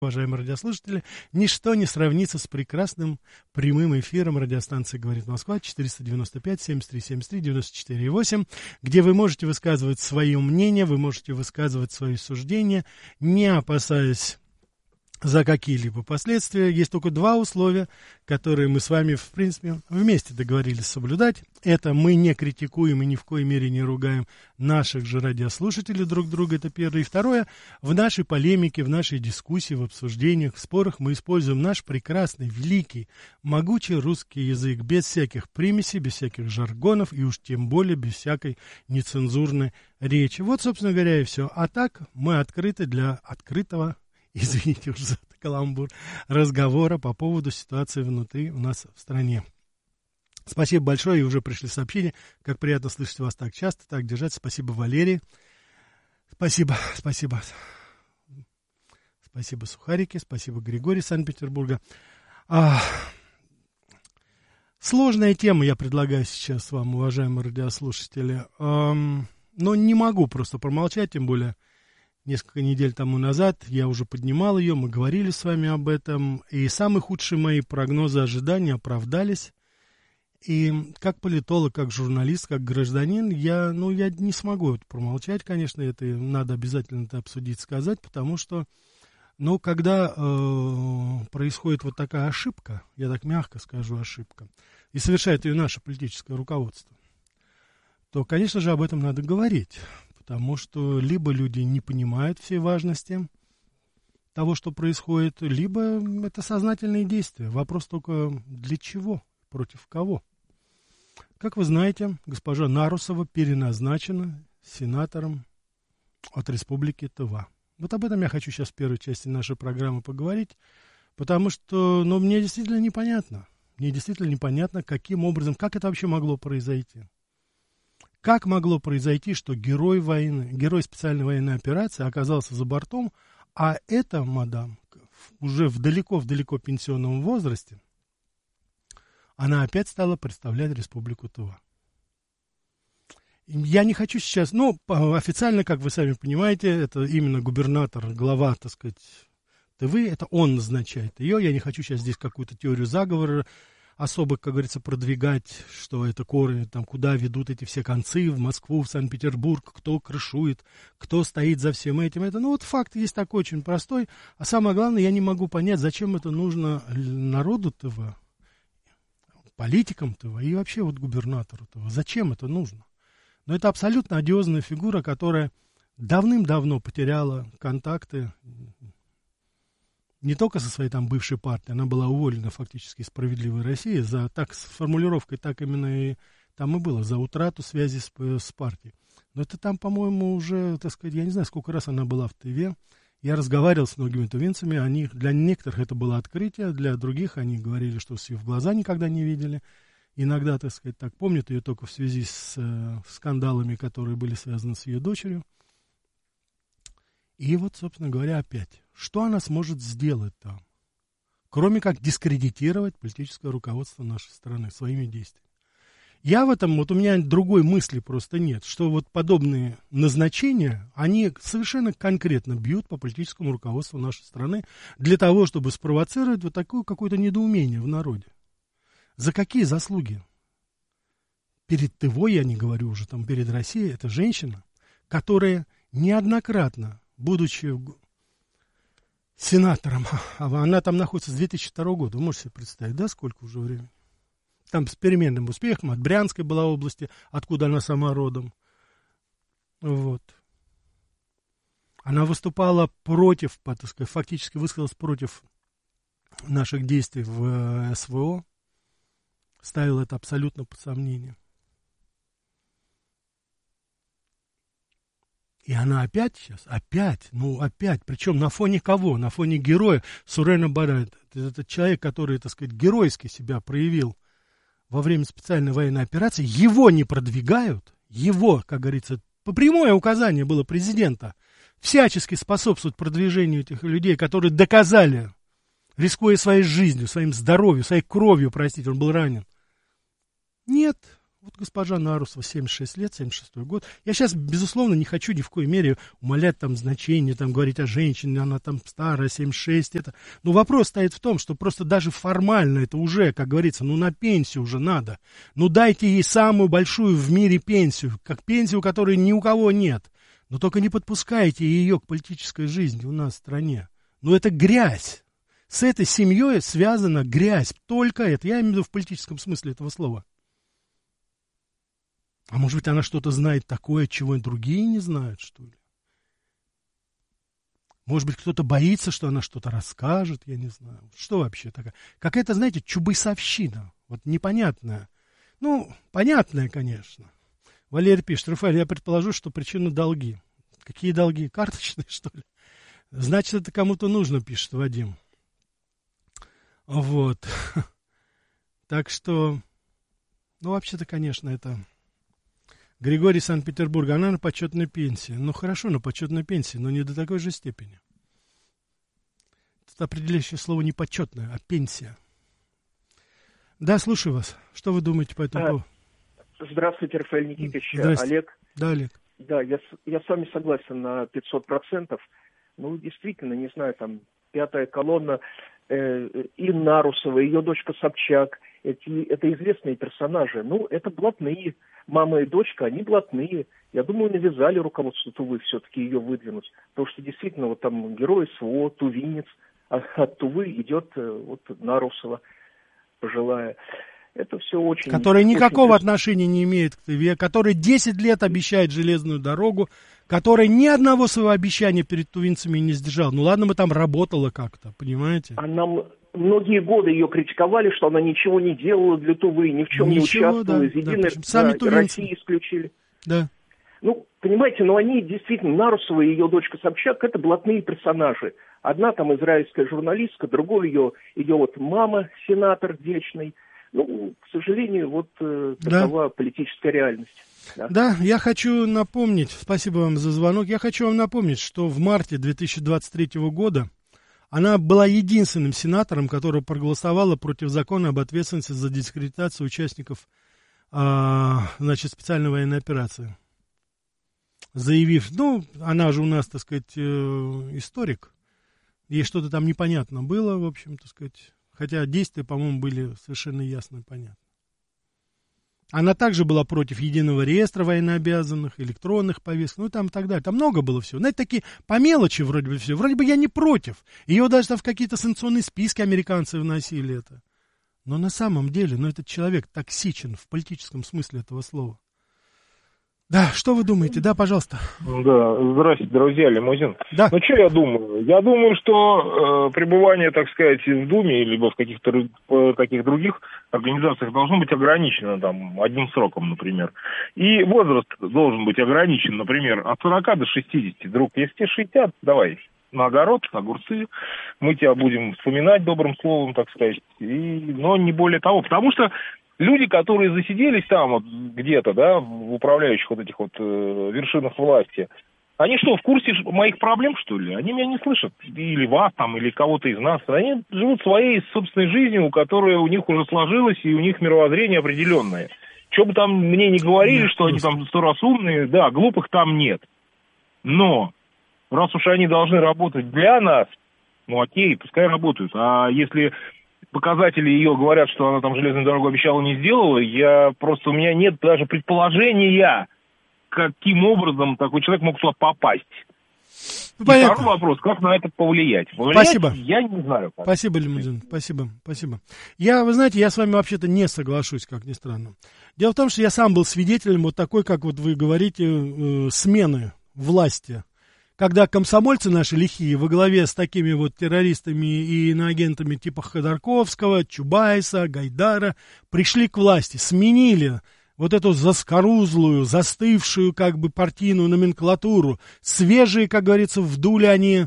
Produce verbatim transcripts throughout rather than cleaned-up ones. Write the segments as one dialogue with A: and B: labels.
A: Уважаемые радиослушатели, ничто не сравнится с прекрасным прямым эфиром радиостанции «Говорит Москва» четыреста девяносто пять семьдесят три семьдесят три девяносто четыре восемь, где вы можете высказывать свое мнение, вы можете высказывать свои суждения, не опасаясь за какие-либо последствия. Есть только два условия, которые мы с вами, в принципе, вместе договорились соблюдать. Это мы не критикуем и ни в коей мере не ругаем наших же радиослушателей друг друга, это первое. И второе, в нашей полемике, в нашей дискуссии, в обсуждениях, в спорах мы используем наш прекрасный, великий, могучий русский язык, без всяких примесей, без всяких жаргонов и уж тем более без всякой нецензурной речи. Вот, собственно говоря, и все. А так мы открыты для открытого, извините уже за каламбур, разговора по поводу ситуации внутри у нас в стране. Спасибо большое, и уже пришли сообщения. Как приятно слышать вас так часто, так держать. Спасибо, Валерий. Спасибо, спасибо. Спасибо, Сухарики. Спасибо, Григорий из Санкт-Петербурга. А, сложная тема, я предлагаю сейчас вам, уважаемые радиослушатели. А, но не могу просто промолчать, тем более несколько недель тому назад я уже поднимал ее, мы говорили с вами об этом, и самые худшие мои прогнозы, ожидания оправдались. И как политолог, как журналист, как гражданин, я, ну, я не смогу это промолчать, конечно, это надо обязательно это обсудить, сказать, потому что, ну, когда э, происходит вот такая ошибка, я так мягко скажу, ошибка, и совершает ее наше политическое руководство, то, конечно же, об этом надо говорить. Потому что либо люди не понимают всей важности того, что происходит, либо это сознательные действия. Вопрос только для чего, против кого. Как вы знаете, госпожа Нарусова переназначена сенатором от Республики Тыва. Вот об этом я хочу сейчас в первой части нашей программы поговорить, потому что, ну, мне действительно непонятно. Мне действительно непонятно, каким образом, как это вообще могло произойти. Как могло произойти, что герой войны, герой специальной военной операции оказался за бортом, а эта мадам уже в далеко-в-далеко пенсионном возрасте, она опять стала представлять Республику Тыва. Я не хочу сейчас, ну, официально, как вы сами понимаете, это именно губернатор, глава, так сказать, Тывы, это он назначает ее. Я не хочу сейчас здесь какую-то теорию заговора особо, как говорится, продвигать, что это корни, там, куда ведут эти все концы, в Москву, в Санкт-Петербург, кто крышует, кто стоит за всем этим. Это, ну, вот факт есть такой очень простой. А самое главное, я не могу понять, зачем это нужно народу Тыва, политикам Тыва и вообще вот губернатору Тыва. Зачем это нужно? Но это абсолютно одиозная фигура, которая давным-давно потеряла контакты не только со своей там бывшей партией, она была уволена фактически из «Справедливой России», за, так с формулировкой так именно и там и было, за утрату связи с, с партией. Но это там, по-моему, уже, так сказать, я не знаю, сколько раз она была в Тыве. Я разговаривал с многими тувинцами, они, для некоторых это было открытие, для других они говорили, что ее в глаза никогда не видели. Иногда, так сказать, так помнят ее только в связи с э, скандалами, которые были связаны с ее дочерью. И вот, собственно говоря, опять, что она сможет сделать там, кроме как дискредитировать политическое руководство нашей страны своими действиями. Я в этом, вот у меня другой мысли просто нет, что вот подобные назначения, они совершенно конкретно бьют по политическому руководству нашей страны для того, чтобы спровоцировать вот такое какое-то недоумение в народе. За какие заслуги? Перед Тывой, я не говорю уже, там, перед Россией, это женщина, которая неоднократно, будучи сенатором, а она там находится с две тысячи второго года, вы можете себе представить, да, сколько уже времени? Там с переменным успехом, от Брянской была области, откуда она сама родом. Вот. Она выступала против, так сказать, фактически высказалась против наших действий в СВО, ставила это абсолютно под сомнение. И она опять сейчас, опять, ну опять, причем на фоне кого? На фоне героя Сурена Бараева. Это человек, который, так сказать, геройски себя проявил во время специальной военной операции. Его не продвигают, его, как говорится, по прямое указание было президента, всячески способствовать продвижению этих людей, которые доказали, рискуя своей жизнью, своим здоровьем, своей кровью, простите, он был ранен. Нет, Вот госпожа Нарусова, семьдесят шесть лет, семьдесят шестой год. Я сейчас, безусловно, не хочу ни в коей мере умалять там значение, там говорить о женщине, она там старая, семьдесят шесть, это. Но вопрос стоит в том, что просто даже формально это уже, как говорится, ну на пенсию уже надо. Ну дайте ей самую большую в мире пенсию, как пенсию, которой ни у кого нет. Но только не подпускайте ее к политической жизни у нас в стране. Ну это грязь. С этой семьей связана грязь. Только это. Я имею в виду в политическом смысле этого слова. А может быть, она что-то знает такое, чего и другие не знают, что ли? Может быть, кто-то боится, что она что-то расскажет, я не знаю. Что вообще такое? Какая-то, знаете, чубысовщина. Вот непонятная. Ну, понятная, конечно. Валерий пишет: Рафаэль, я предположу, что причина долги. Какие долги? Карточные, что ли? Значит, это кому-то нужно, пишет Вадим. Вот. Так что, ну, вообще-то, конечно, это... Григорий, Санкт-Петербург, она на почетной пенсии. Ну, хорошо, на почетной пенсии, но не до такой же степени. Это определяющее слово не почетное, а пенсия. Да, слушаю вас. Что вы думаете по этому поводу?
B: Здравствуйте, Рафаэль Никитич.
A: Олег.
B: Да,
A: Олег.
B: Да, я, я с вами согласен на пятьсот процентов. Ну, действительно, не знаю, там, пятая колонна, э, и Нарусова, ее дочка Собчак, эти, это известные персонажи. Ну, это блатные. Мама и дочка, они блатные. Я думаю, навязали руководству Тувы все-таки ее выдвинуть. Потому что действительно, вот там герой СВО, тувинец, а от Тувы идет вот Нарусова пожилая. Это все очень...
A: Который никакого
B: очень...
A: отношения не имеет к Туве, который десять лет обещает железную дорогу, который ни одного своего обещания перед тувинцами не сдержал. Ну ладно, мы там работала как-то, понимаете?
B: А нам... Многие годы ее критиковали, что она ничего не делала для Тувы, ни в чем ничего, не участвовала.
A: Да,
B: из Единой
A: да, сами
B: да, России исключили.
A: Да.
B: Ну, понимаете, но они действительно, Нарусова и ее дочка Собчак, это блатные персонажи. Одна там израильская журналистка, другой ее, ее вот мама, сенатор вечный. Ну, к сожалению, вот э, такова да. политическая реальность. Да.
A: да, я хочу напомнить, спасибо вам за звонок, я хочу вам напомнить, что в марте две тысячи двадцать третьего года она была единственным сенатором, которая проголосовала против закона об ответственности за дискредитацию участников а, значит, специальной военной операции. Заявив, ну, она же у нас, так сказать, э, историк, ей что-то там непонятно было, в общем, так сказать, хотя действия, по-моему, были совершенно ясно и понятны. Она также была против единого реестра военнообязанных, электронных повесток, ну там и так далее. Там много было всего. Знаете, такие по мелочи вроде бы все. Вроде бы я не против. Ее даже там в какие-то санкционные списки американцы вносили это. Но на самом деле, ну этот человек токсичен в политическом смысле этого слова. Да, что вы думаете? Да, пожалуйста.
C: Да, здравствуйте, друзья, Лимузин.
A: Да.
C: Ну, что я думаю? Я думаю, что э, пребывание, так сказать, в Думе, либо в каких-то э, таких других организациях должно быть ограничено, там, одним сроком, например. И возраст должен быть ограничен, например, от сорока до шестидесяти. Друг, если тебе шестьдесят, давай на огород, огурцы, мы тебя будем вспоминать добрым словом, так сказать, и, но не более того, потому что люди, которые засиделись там вот где-то, да, в управляющих вот этих вот э, вершинах власти, они что, в курсе моих проблем, что ли? Они меня не слышат. Или вас там, или кого-то из нас. Они живут своей собственной жизнью, которая у них уже сложилась, и у них мировоззрение определенное. Что бы там мне не говорили, что они там сто раз умные, да, глупых там нет. Но раз уж они должны работать для нас, ну окей, пускай работают. А если показатели ее говорят, что она там железную дорогу обещала, не сделала, я просто, у меня нет даже предположения, каким образом такой человек мог туда попасть. Ну, и второй вопрос, как на это повлиять? повлиять?
A: Спасибо.
C: Я не знаю. Как.
A: Спасибо, Лимузин, спасибо, спасибо. Я, вы знаете, я с вами вообще-то не соглашусь, как ни странно. Дело в том, что я сам был свидетелем вот такой, как вот вы говорите, э, смены власти. Когда комсомольцы наши лихие во главе с такими вот террористами и иноагентами типа Ходорковского, Чубайса, Гайдара пришли к власти, сменили вот эту заскорузлую, застывшую как бы партийную номенклатуру, свежие, как говорится, вдули они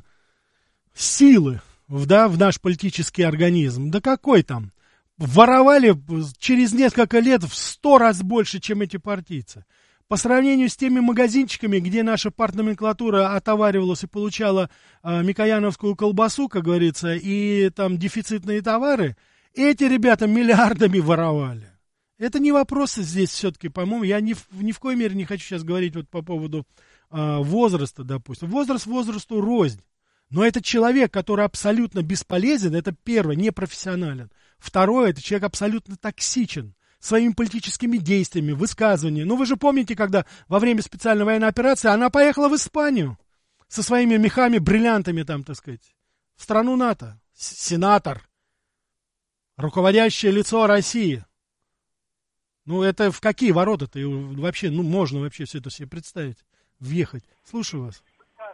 A: силы в, да, в наш политический организм. Да какой там? Воровали через несколько лет в сто раз больше, чем эти партийцы. По сравнению с теми магазинчиками, где наша партноменклатура отоваривалась и получала э, микояновскую колбасу, как говорится, и там дефицитные товары, эти ребята миллиардами воровали. Это не вопрос здесь все-таки, по-моему, я ни в, ни в коей мере не хочу сейчас говорить вот по поводу э, возраста, допустим. Возраст возрасту рознь. Но это человек, который абсолютно бесполезен, это первое, непрофессионален. Второе, это человек абсолютно токсичен своими политическими действиями, высказываниями. Ну, вы же помните, когда во время специальной военной операции она поехала в Испанию со своими мехами, бриллиантами там, так сказать, в страну НАТО. Сенатор, руководящее лицо России. Ну, это в какие ворота-то вообще, ну, можно вообще все это себе представить, въехать? Слушаю вас.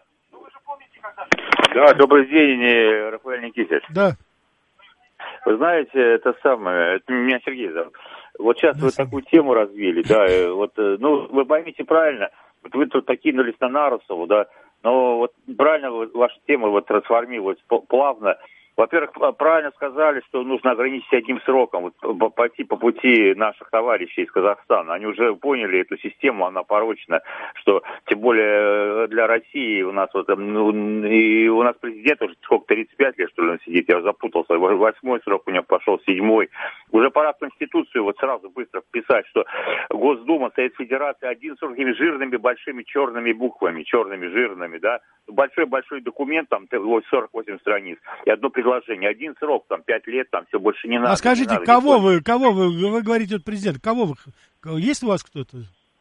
D: Да, добрый день, Рафаэль Никитич.
A: Да.
D: Вы знаете, это самое, это меня Сергей зовут. Вот сейчас да, вы Сергей. Такую тему развили, да, вот, ну, вы поймите правильно, вот вы тут накинулись на Нарусову, да, но вот правильно ваша тема вот трансформировалась плавно. Во-первых, правильно сказали, что нужно ограничить одним сроком, вот, пойти по пути наших товарищей из Казахстана. Они уже поняли эту систему, она порочна, что тем более для России у нас вот, ну, и у нас президент уже сколько, тридцать пять лет, что ли, он сидит, я запутался, восьмой срок у него пошел, седьмой. Уже пора в Конституцию вот сразу быстро вписать, что Госдума, Совет Федерации, один срок такими жирными большими черными буквами, черными жирными, да, большой-большой документ, там сорок восемь страниц, и одно предложение, один срок, там, пять лет, там, все больше не надо.
A: А скажите,
D: надо,
A: кого вы, кого вы, вы говорите, вот президент, кого вы, есть у вас кто-то?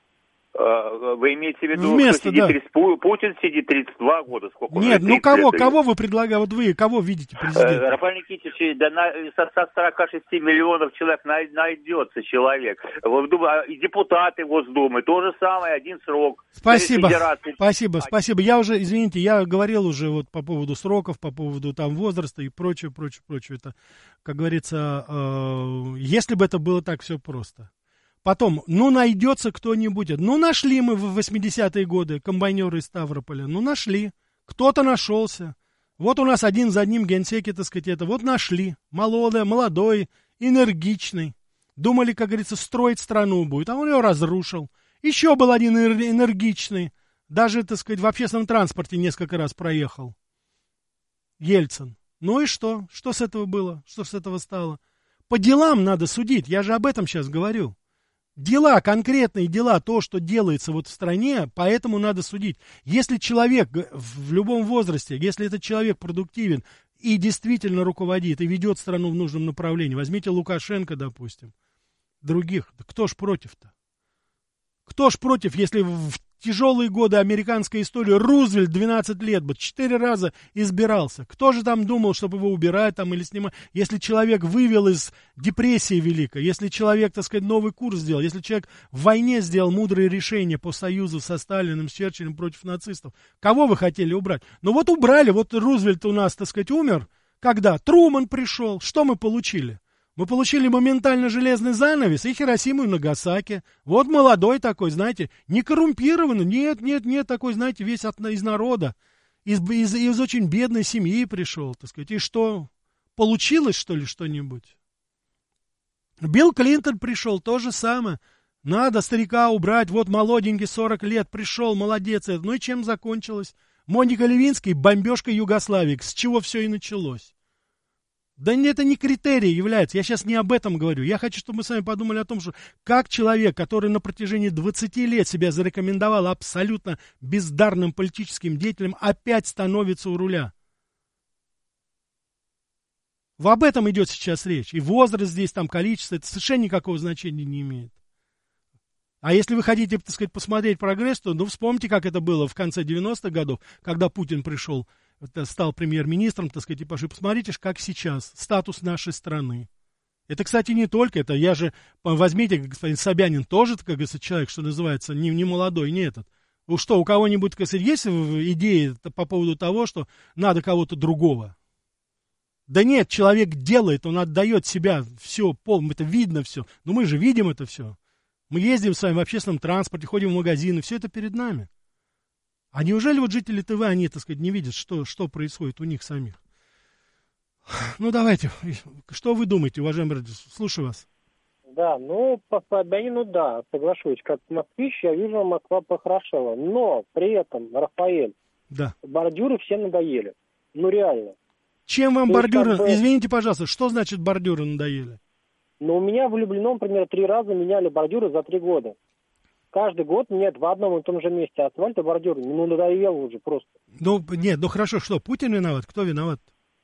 D: Вы имеете в виду,
A: Вместо,
D: что сидит
A: да.
D: тридцать, Путин сидит тридцать два года, сколько?
A: Нет, ну кого, кого вы предлагаете, вот вы, кого видите президента?
D: Рафаэль Никитич, да на, со, со сорока шести миллионов человек най, найдется человек. И депутаты Госдумы, то же самое, один срок.
A: Спасибо, спасибо, спасибо. Я уже, извините, я говорил уже вот по поводу сроков, по поводу там возраста и прочее, прочее, прочее. Это, как говорится, э, если бы это было так все просто. Потом, ну, найдется кто-нибудь. Ну, нашли мы в восьмидесятые годы комбайнеры из Ставрополя. Ну, нашли. Кто-то нашелся. Вот у нас один за одним генсеки, так сказать, это. Вот нашли. Молодой, молодой, энергичный. Думали, как говорится, строить страну будет. А он ее разрушил. Еще был один энергичный. Даже, так сказать, в общественном транспорте несколько раз проехал. Ельцин. Ну и что? Что с этого было? Что с этого стало? По делам надо судить. Я же об этом сейчас говорю. Дела, конкретные дела, то, что делается вот в стране, поэтому надо судить. Если человек в любом возрасте, если этот человек продуктивен и действительно руководит, и ведет страну в нужном направлении, возьмите Лукашенко, допустим, других, да кто ж против-то? Кто ж против, если в тяжелые годы американской истории Рузвельт двенадцать лет бы, четыре раза избирался. Кто же там думал, чтобы его убирать там или снимать? Если человек вывел из депрессии великой, если человек, так сказать, новый курс сделал, если человек в войне сделал мудрые решения по союзу со Сталиным, с Черчиллем против нацистов, кого вы хотели убрать? Ну вот убрали, вот Рузвельт у нас, так сказать, умер. Когда? Труман пришел. Что мы получили? Мы получили моментально железный занавес и Хиросиму и Нагасаки. Вот молодой такой, знаете, не коррумпированный, нет, нет, нет, такой, знаете, весь от, из народа, из, из, из очень бедной семьи пришел, так сказать. И что, получилось, что ли, что-нибудь? Билл Клинтон пришел, то же самое. Надо старика убрать, вот молоденький, сорок лет, пришел, молодец. Ну и чем закончилось? Моника Левинский, бомбежка Югославии, с чего все и началось. Да это не критерий является, я сейчас не об этом говорю. Я хочу, чтобы мы с вами подумали о том, что как человек, который на протяжении двадцати лет себя зарекомендовал абсолютно бездарным политическим деятелем, опять становится у руля. Об этом идет сейчас речь. И возраст здесь, там количество, это совершенно никакого значения не имеет. А если вы хотите, так сказать, посмотреть прогресс, то ну, вспомните, как это было в конце девяностых годов, когда Путин пришел, стал премьер-министром, так сказать, и пошли. Посмотрите, как сейчас статус нашей страны. Это, кстати, не только это. Я же, возьмите, господин Собянин, тоже, как говорится, человек, что называется, не, не молодой, не этот. У что, у кого-нибудь, так сказать, есть идеи по поводу того, что надо кого-то другого? Да нет, человек делает, он отдает себя, все, пол, это видно все. Но мы же видим это все. Мы ездим с вами в общественном транспорте, ходим в магазины, все это перед нами. А неужели вот жители ТВ, они, так сказать, не видят, что, что происходит у них самих? Ну, давайте, что вы думаете, уважаемый радиослушатель? Слушаю вас.
E: Да, ну, по Собянину, да, соглашусь. Как москвич, я вижу, Москва похорошела. Но при этом, Рафаэль,
A: да.
E: бордюры все надоели. Ну, реально.
A: Чем вам
E: То
A: бордюры?
E: есть, как бы...
A: Извините, пожалуйста, что значит бордюры надоели?
E: Но у меня в Люблино, например, три раза меняли бордюры за три года. Каждый год нет в одном и том же месте асфальт и бордюр. Ну, надоело уже просто.
A: Ну, нет, ну хорошо, что, Путин виноват? Кто виноват?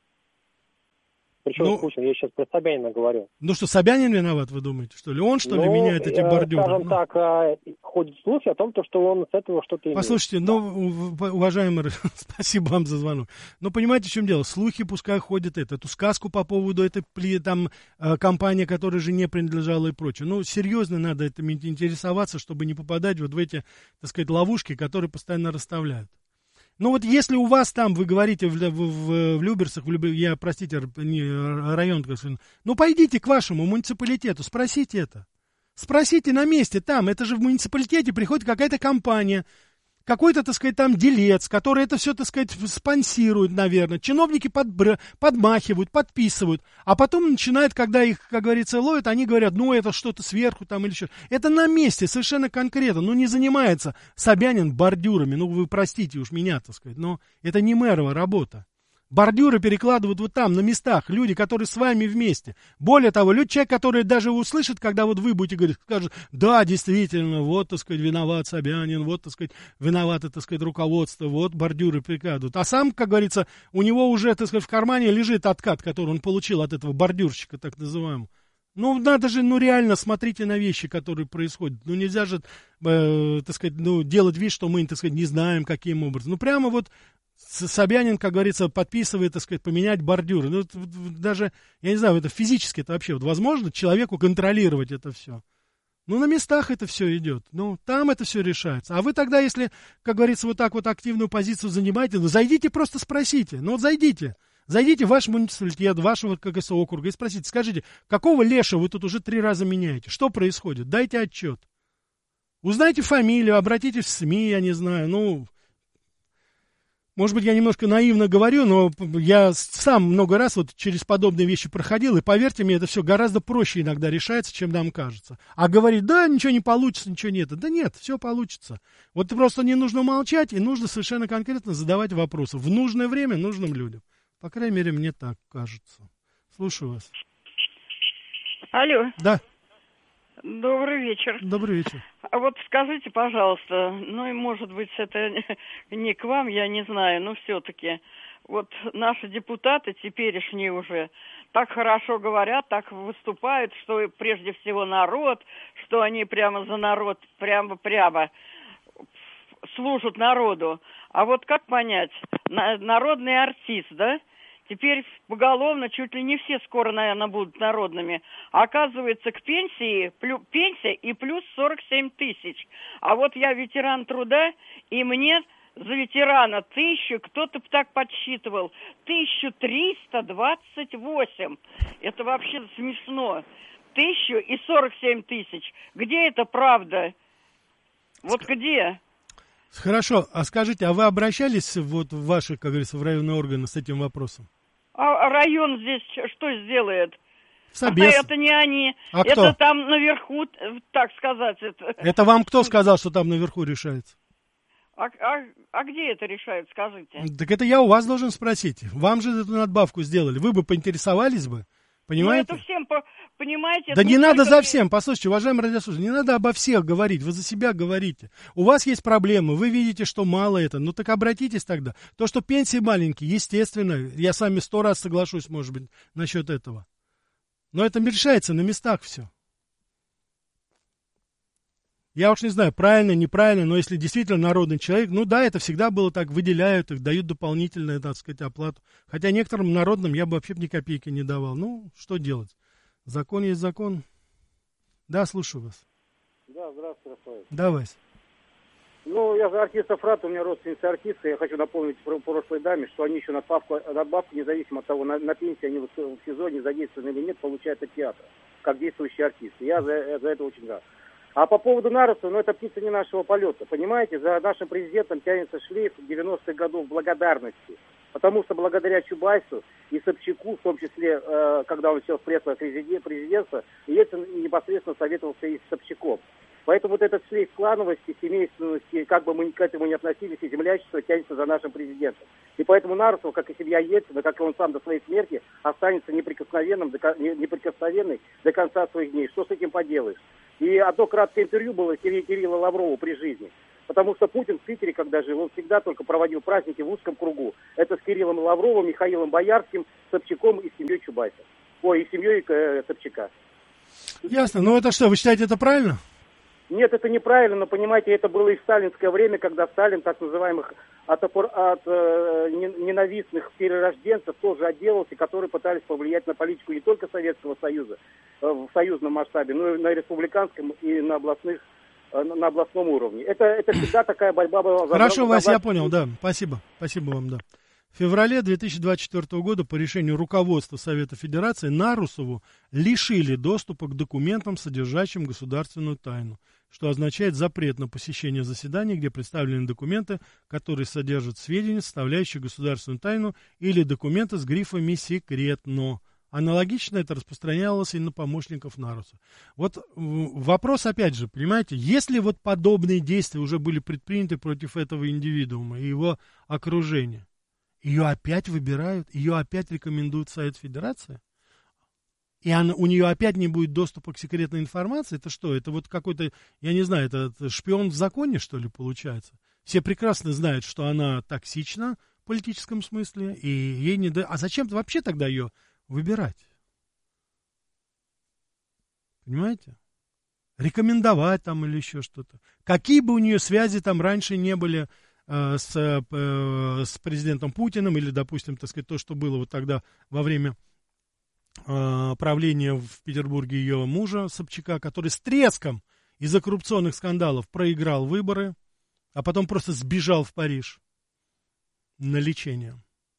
E: Причем
A: ну,
E: Путин, я сейчас про Собянина говорю.
A: Ну что, Собянин виноват, вы думаете, что ли? Он, что ли,
E: ну,
A: меняет эти бордюры?
E: Скажем
A: ну.
E: так, ходят слухи о том, что он с этого что-то имеет.
A: Послушайте, ну, уважаемый, спасибо вам за звонок. Но понимаете, в чем дело? Слухи пускай ходят это, эту сказку по поводу этой там компании, которая же не принадлежала и прочее. Ну, серьезно надо этим интересоваться, чтобы не попадать вот в эти, так сказать, ловушки, которые постоянно расставляют. Ну вот если у вас там, вы говорите, в, в, в Люберцах, в Люб... я, простите, не, район, ну пойдите к вашему муниципалитету, спросите это. Спросите на месте там, это же в муниципалитете приходит какая-то компания, какой-то, так сказать, там делец, который это все, так сказать, спонсирует, наверное. Чиновники подбр... подмахивают, подписывают, а потом начинают, когда их, как говорится, ловят, они говорят, ну это что-то сверху там или что. Это на месте, совершенно конкретно. Ну не занимается Собянин бордюрами, ну вы простите уж меня, так сказать, но это не мэрова работа. Бордюры перекладывают вот там, на местах, люди, которые с вами вместе. Более того, люди, человек, который даже услышит, когда вот вы будете говорить, скажет, да, действительно, вот, так сказать, виноват Собянин, вот, так сказать, виновато, так сказать, руководство, вот, бордюры перекладывают. А сам, как говорится, у него уже, так сказать, в кармане лежит откат, который он получил от этого бордюрщика, так называемого. Ну, надо же, ну, реально, смотрите на вещи, которые происходят. Ну, нельзя же, э, так сказать, ну, делать вид, что мы, так сказать, не знаем, каким образом. Ну, прямо вот Собянин, как говорится, подписывает, так сказать, поменять бордюры. Ну, это, даже, я не знаю, это физически это вообще вот возможно человеку контролировать это все. Ну, на местах это все идет. Ну, там это все решается. А вы тогда, если, как говорится, вот так вот активную позицию занимаете, ну, зайдите, просто спросите. Ну, вот зайдите. Зайдите в ваш муниципалитет, вашего, как говорится, округа и спросите, скажите, какого леша вы тут уже три раза меняете? Что происходит? Дайте отчет. Узнайте фамилию, обратитесь в СМИ, я не знаю, ну... Может быть, я немножко наивно говорю, но я сам много раз вот через подобные вещи проходил, и поверьте мне, это все гораздо проще иногда решается, чем нам кажется. А говорить, да, ничего не получится, ничего нет. Да нет, все получится. Вот просто не нужно молчать, и нужно совершенно конкретно задавать вопросы в нужное время нужным людям. По крайней мере, мне так кажется. Слушаю вас.
F: Алло.
A: Да.
F: Добрый вечер.
A: Добрый вечер.
F: А вот скажите, пожалуйста, ну и может быть это не к вам, я не знаю, но все-таки вот наши депутаты теперешние уже так хорошо говорят, так выступают, что прежде всего народ, что они прямо за народ, прямо-прямо служат народу. А вот как понять, народный артист, да? Теперь поголовно чуть ли не все скоро, наверное, будут народными. А оказывается, к пенсии, плю, пенсия и плюс сорок семь тысяч. А вот я ветеран труда, и мне за ветерана тысячу, кто-то так подсчитывал, тысяча триста двадцать восемь. Это вообще смешно. Тысячу и сорок семь тысяч. Где это правда? Вот где?
A: Хорошо, а скажите, а вы обращались вот в ваши, как говорится, в районные органы с этим вопросом?
F: А район здесь что сделает?
A: Собес.
F: А это не они.
A: А
F: это
A: кто?
F: Там наверху, так сказать. Это,
A: это вам кто сказал, что там наверху решается?
F: А, а, а где это решают, скажите?
A: Так это я у вас должен спросить. Вам же эту надбавку сделали. Вы бы поинтересовались бы. Понимаете?
F: Ну, это всем, понимаете...
A: Да
F: это
A: не, не надо за
F: ли...
A: всем. Послушайте, уважаемые радиослушатели, не надо обо всех говорить. Вы за себя говорите. У вас есть проблемы, вы видите, что мало это. Ну так обратитесь тогда. То, что пенсии маленькие, естественно. Я с вами сто раз соглашусь, может быть, насчет этого. Но это решается на местах все. Я уж не знаю, правильно, неправильно, но если действительно народный человек, ну да, это всегда было так, выделяют их, дают дополнительную, так сказать, оплату. Хотя некоторым народным я бы вообще ни копейки не давал. Ну, что делать? Закон есть закон. Да, слушаю вас.
G: Да, здравствуйте, Рафаэль.
A: Давай.
G: Ну, я за артистов рад, у меня родственница артистка. Я хочу напомнить про прошлой даме, что они еще надбавку, надбавку независимо от того, на, на пенсии они в, в сезоне задействованы или нет, получают от театра, как действующие артисты. Я за, за это очень рад. А по поводу Нарусова, ну, это птица не нашего полета. Понимаете, за нашим президентом тянется шлейф девяностых годов благодарности. Потому что благодаря Чубайсу и Собчаку, в том числе, э, когда он сел в кресло президентства, Ельцин непосредственно советовался и с Собчаком. Поэтому вот этот шлейф клановости, семейственности, как бы мы к этому ни относились, и землячество тянется за нашим президентом. И поэтому Нарусов, как и семья Ельцина, как и он сам до своей смерти, останется неприкосновенным, до, неприкосновенной до конца своих дней. Что с этим поделаешь? И одно краткое интервью было Кирилла Лаврова при жизни. Потому что Путин в Питере, когда жил, он всегда только проводил праздники в узком кругу. Это с Кириллом Лавровым, Михаилом Боярским, Собчаком и семьей Чубайса. Ой, и семьей э, Собчака.
A: Ясно. Ну это что, вы считаете это правильно?
G: Нет, это неправильно, но, понимаете, это было и в сталинское время, когда Сталин так называемых от, от э, ненавистных перерожденцев тоже отделался, которые пытались повлиять на политику не только Советского Союза э, в союзном масштабе, но и на республиканском и на областных э, на областном уровне. Это, это всегда такая борьба была.
A: Хорошо, Вася, я понял, да. Спасибо. Спасибо вам, да. В феврале две тысячи двадцать четвёртого года по решению руководства Совета Федерации Нарусову лишили доступа к документам, содержащим государственную тайну, что означает запрет на посещение заседаний, где представлены документы, которые содержат сведения, составляющие государственную тайну, или документы с грифами «секретно». Аналогично это распространялось и на помощников Наруса. Вот вопрос опять же, понимаете, если вот подобные действия уже были предприняты против этого индивидуума и его окружения, ее опять выбирают, ее опять рекомендует Совет Федерации, и она, у нее опять не будет доступа к секретной информации, это что, это вот какой-то, я не знаю, это, это шпион в законе, что ли, получается? Все прекрасно знают, что она токсична в политическом смысле, и ей не да... А зачем вообще тогда ее выбирать? Понимаете? Рекомендовать там или еще что-то. Какие бы у нее связи там раньше не были э, с, э, с президентом Путиным, или, допустим, так сказать, то, что было вот тогда во время э, правления в Петербурге ее мужа Собчака, который с треском из-за коррупционных скандалов проиграл выборы, а потом просто сбежал в Париж на лечение.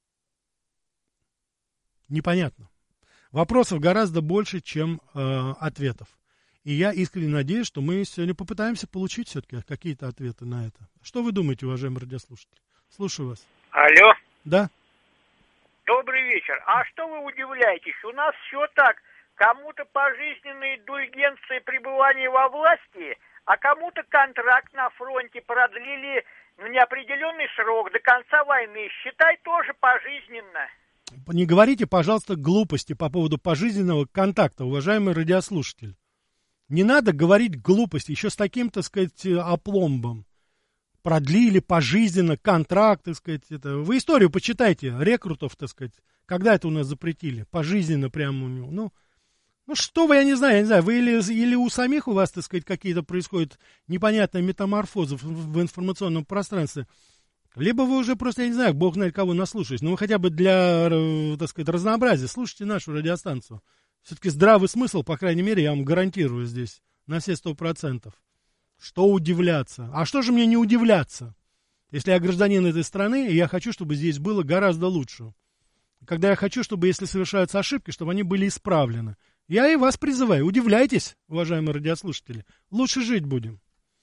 A: Непонятно. Вопросов гораздо больше, чем э, ответов. И я искренне надеюсь, что мы сегодня попытаемся получить все-таки какие-то ответы на это. Что вы думаете, уважаемые радиослушатели? Слушаю вас.
H: Алло.
A: Да.
H: Добрый вечер. А что вы удивляетесь? У нас все так. Кому-то пожизненные индульгенции пребывания во власти, а кому-то контракт на фронте продлили на неопределенный срок до конца войны. Считай, тоже пожизненно.
A: Не говорите, пожалуйста, глупости по поводу пожизненного контакта, уважаемый радиослушатель. Не надо говорить глупости, еще с таким, так сказать, опломбом. Продлили пожизненно контракт, так сказать. Это. Вы историю почитайте, рекрутов, так сказать. Когда это у нас запретили? Пожизненно прямо у него. Ну, ну что вы, я не знаю, я не знаю. Вы или, или у самих у вас, так сказать, какие-то происходят непонятные метаморфозы в, в информационном пространстве. Либо вы уже просто, я не знаю, бог знает кого наслушались. Но вы хотя бы для, так сказать, разнообразия слушайте нашу радиостанцию. Все-таки здравый смысл, по крайней мере, я вам гарантирую здесь на все сто процентов. Что удивляться? А что же мне не удивляться? Если я гражданин этой страны, и я хочу, чтобы здесь было гораздо лучше. Когда я хочу, чтобы, если совершаются ошибки, чтобы они были исправлены. Я и вас призываю, удивляйтесь, уважаемые радиослушатели. Лучше жить будем.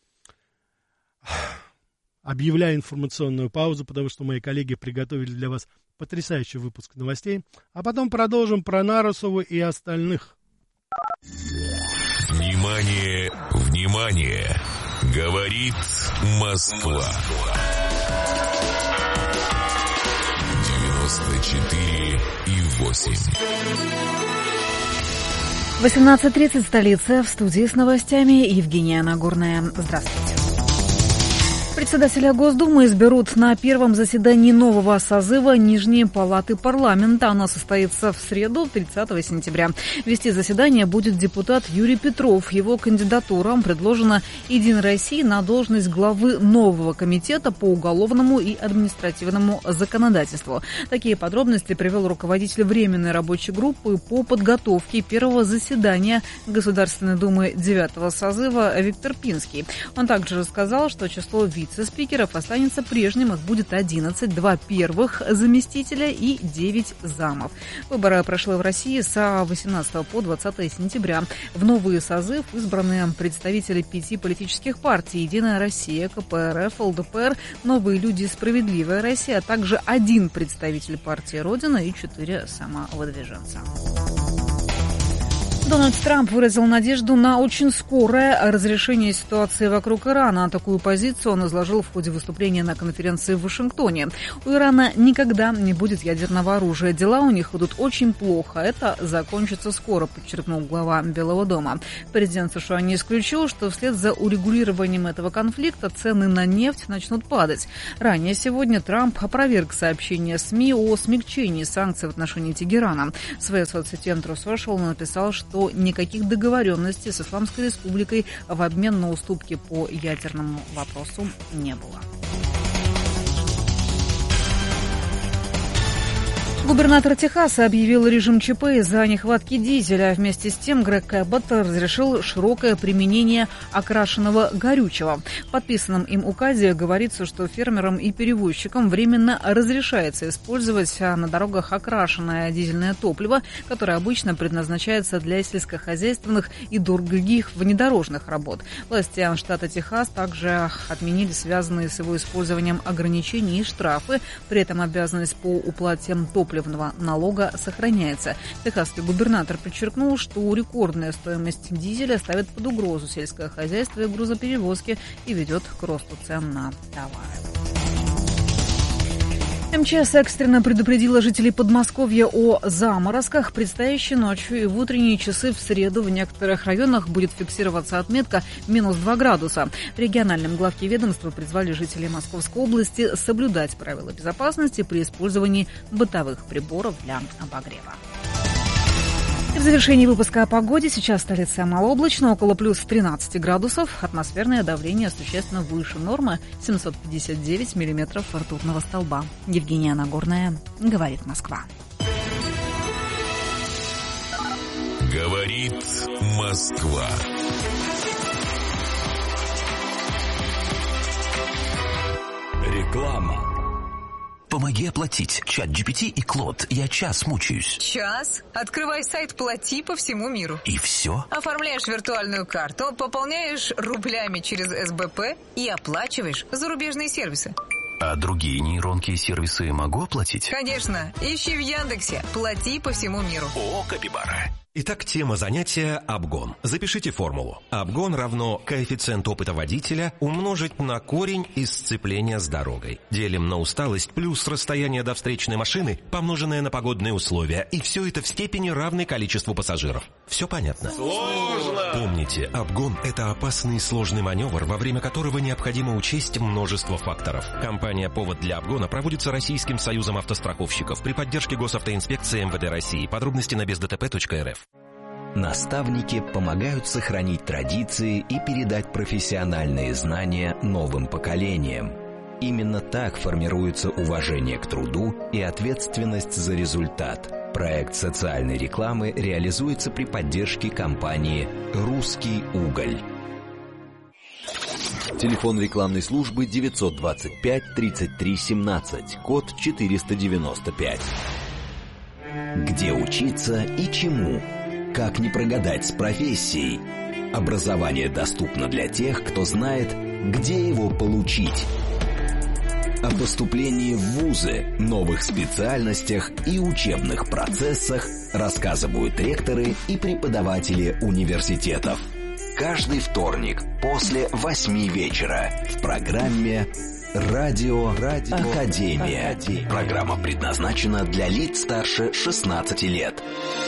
A: Объявляю информационную паузу, потому что мои коллеги приготовили для вас потрясающий выпуск новостей. А потом продолжим про Нарусову и остальных.
I: Внимание, внимание! Говорит Москва. девяносто четыре и восемь.
J: восемнадцать тридцать, столица. В студии с новостями Евгения Нагорная. Здравствуйте. Председателя Госдумы изберут на первом заседании нового созыва Нижней палаты парламента. Оно состоится в среду, тридцатого сентября. Вести заседание будет депутат Юрий Петров. Его кандидатура предложена Единой России на должность главы нового комитета по уголовному и административному законодательству. Такие подробности привел руководитель Временной рабочей группы по подготовке первого заседания Государственной Думы девятого созыва Виктор Пинский. Он также рассказал, что число вице вице-спикеров останется прежним. Их будет одиннадцать, два первых заместителя и девять замов. Выборы прошли в России с восемнадцатого по двадцатое сентября. В новый созыв избраны представители пяти политических партий: «Единая Россия», ка пэ эр эф, эл дэ пэ эр, «Новые люди», «Справедливая Россия», а также один представитель партии «Родина» и четыре самовыдвиженца. Дональд Трамп выразил надежду на очень скорое разрешение ситуации вокруг Ирана. Такую позицию он изложил в ходе выступления на конференции в Вашингтоне. У Ирана никогда не будет ядерного оружия. Дела у них идут очень плохо. Это закончится скоро, подчеркнул глава Белого дома. Президент США не исключил, что вслед за урегулированием этого конфликта цены на нефть начнут падать. Ранее сегодня Трамп опроверг сообщения СМИ о смягчении санкций в отношении Тегерана. В своей соцсети True Social он написал, что что никаких договоренностей с Исламской Республикой в обмен на уступки по ядерному вопросу не было. Губернатор Техаса объявил режим ЧП из-за нехватки дизеля. Вместе с тем Грег Эбботт разрешил широкое применение окрашенного горючего. В подписанном им указе говорится, что фермерам и перевозчикам временно разрешается использовать на дорогах окрашенное дизельное топливо, которое обычно предназначается для сельскохозяйственных и других внедорожных работ. Власти штата Техас также отменили связанные с его использованием ограничения и штрафы. При этом обязанность по уплате топлива налога сохраняется. Техасский губернатор подчеркнул, что рекордная стоимость дизеля ставит под угрозу сельское хозяйство и грузоперевозки и ведет к росту цен на товары. эм че эс экстренно предупредила жителей Подмосковья о заморозках. Предстоящей ночью и в утренние часы в среду в некоторых районах будет фиксироваться отметка минус два градуса. В региональном главке ведомства призвали жителей Московской области соблюдать правила безопасности при использовании бытовых приборов для обогрева. В завершении выпуска о погоде. Сейчас столица малооблачно, около плюс тринадцать градусов. Атмосферное давление существенно выше нормы, семьсот пятьдесят девять миллиметров ртутного столба. Евгения Нагорная, говорит Москва.
I: Говорит Москва.
K: Реклама. Помоги оплатить. Чат джи пи ти и Клод. Я час мучаюсь.
L: Час? Открывай сайт «Плати» по всему миру.
K: И все?
L: Оформляешь виртуальную карту, пополняешь рублями через эс бэ пэ и оплачиваешь зарубежные сервисы.
K: А другие нейронки и сервисы могу оплатить?
L: Конечно. Ищи в Яндексе «Плати» по всему миру.
K: О, капибара.
M: Итак, тема занятия – обгон. Запишите формулу. Обгон равно коэффициент опыта водителя умножить на корень из сцепления с дорогой. Делим на усталость плюс расстояние до встречной машины, помноженное на погодные условия. И все это в степени равной количеству пассажиров. Все понятно? Сложно! Помните, обгон – это опасный и сложный маневр, во время которого необходимо учесть множество факторов. Компания «Повод для обгона» проводится Российским союзом автостраховщиков при поддержке госавтоинспекции эм вэ дэ России. Подробности на без дэ тэ пэ точка эр эф.
N: Наставники помогают сохранить традиции и передать профессиональные знания новым поколениям. Именно так формируется уважение к труду и ответственность за результат. Проект социальной рекламы реализуется при поддержке компании «Русский уголь».
O: Телефон рекламной службы девятьсот двадцать пять тридцать три семнадцать, код четыреста девяносто пять.
N: Где учиться и чему? Как не прогадать с профессией? Образование доступно для тех, кто знает, где его получить. О поступлении в вузы, новых специальностях и учебных процессах рассказывают ректоры и преподаватели университетов. Каждый вторник после восьми вечера в программе «Радио, Радио Академия». Академия. Программа предназначена для лиц старше шестнадцати лет.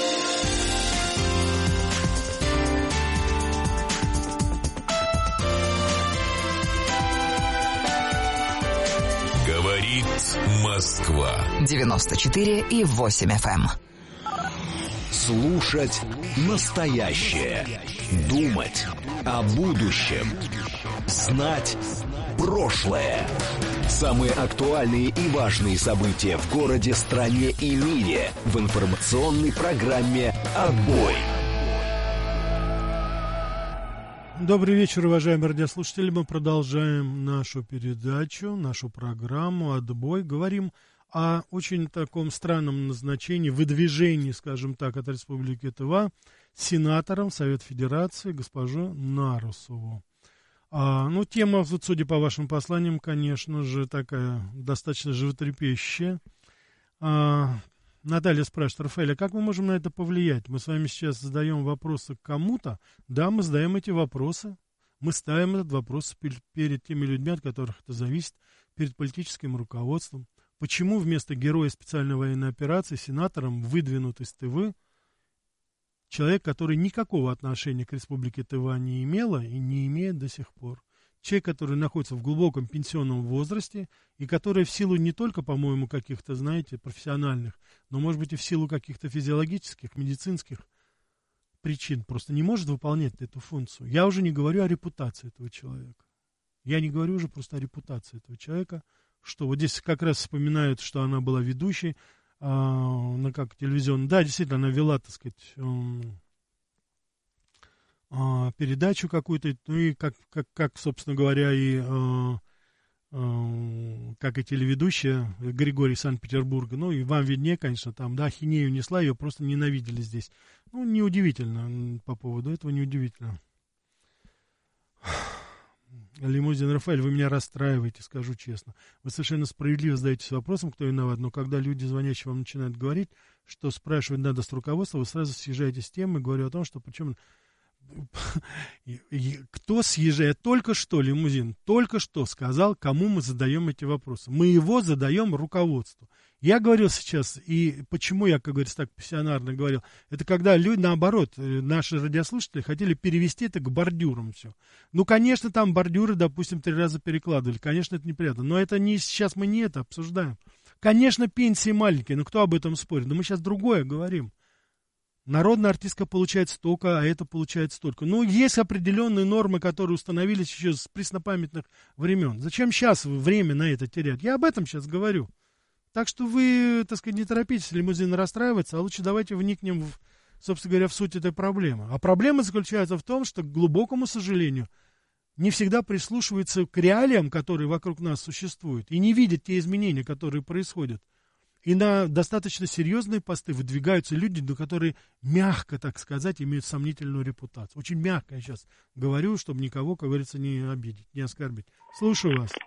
I: Говорит Москва.
L: девяносто четыре и восемь эф эм.
N: Слушать настоящее. Думать о будущем. Знать прошлое. Самые актуальные и важные события в городе, стране и мире в информационной программе «Отбой».
A: Добрый вечер, уважаемые радиослушатели. Мы продолжаем нашу передачу, нашу программу «Отбой». Говорим о очень таком странном назначении, выдвижении, скажем так, от Республики Тыва сенатором Совета Федерации госпожу Нарусову. А, ну, тема, вот, судя по вашим посланиям, конечно же, такая достаточно животрепещущая. А, Наталья спрашивает: Рафаэль, а как мы можем на это повлиять? Мы с вами сейчас задаем вопросы кому-то. Да, мы задаем эти вопросы. Мы ставим этот вопрос перед, перед теми людьми, от которых это зависит, перед политическим руководством. Почему вместо героя специальной военной операции сенатором выдвинут из Тывы человек, который никакого отношения к Республике Тыва не имела и не имеет до сих пор? Человек, который находится в глубоком пенсионном возрасте и который в силу не только, по-моему, каких-то, знаете, профессиональных, но, может быть, и в силу каких-то физиологических, медицинских причин просто не может выполнять эту функцию. Я уже не говорю о репутации этого человека. Я не говорю уже просто о репутации этого человека, что вот здесь как раз вспоминают, что она была ведущей а, на как телевизионном. Да, действительно, она вела, так сказать, м- а, передачу какую-то, ну и как, как, как собственно говоря, и а, а, как и телеведущая Григорий Санкт-Петербурга. Ну и вам виднее, конечно, там, да, ахинею несла, ее просто ненавидели здесь. Ну, неудивительно по поводу этого, неудивительно. Лимузин Рафаэль, вы меня расстраиваете, скажу честно. Вы совершенно справедливо задаетесь вопросом, кто виноват, но когда люди, звонящие вам, начинают говорить, что спрашивать надо с руководства, вы сразу съезжаете с темы, говорю о том, что причем... Кто съезжает? Только что Лимузин, только что сказал, кому мы задаем эти вопросы. Мы его задаем руководству. Я говорил сейчас, и почему я, как говорится, так пассионарно говорил, это когда люди, наоборот, наши радиослушатели хотели перевести это к бордюрам все. Ну, конечно, там бордюры, допустим, три раза перекладывали, конечно, это неприятно, но это не сейчас мы не это обсуждаем. Конечно, пенсии маленькие, но кто об этом спорит? Но мы сейчас другое говорим. Народная артистка получает столько, а это получает столько. Ну, есть определенные нормы, которые установились еще с преснопамятных времен. Зачем сейчас время на это терять? Я об этом сейчас говорю. Так что вы, так сказать, не торопитесь, Лимузин, расстраиваться, а лучше давайте вникнем, в, собственно говоря, в суть этой проблемы. А проблема заключается в том, что, к глубокому сожалению, не всегда прислушиваются к реалиям, которые вокруг нас существуют, и не видят те изменения, которые происходят. И на достаточно серьезные посты выдвигаются люди, которые, мягко так сказать, имеют сомнительную репутацию. Очень мягко я сейчас говорю, чтобы никого, как говорится, не обидеть, не оскорбить. Слушаю вас.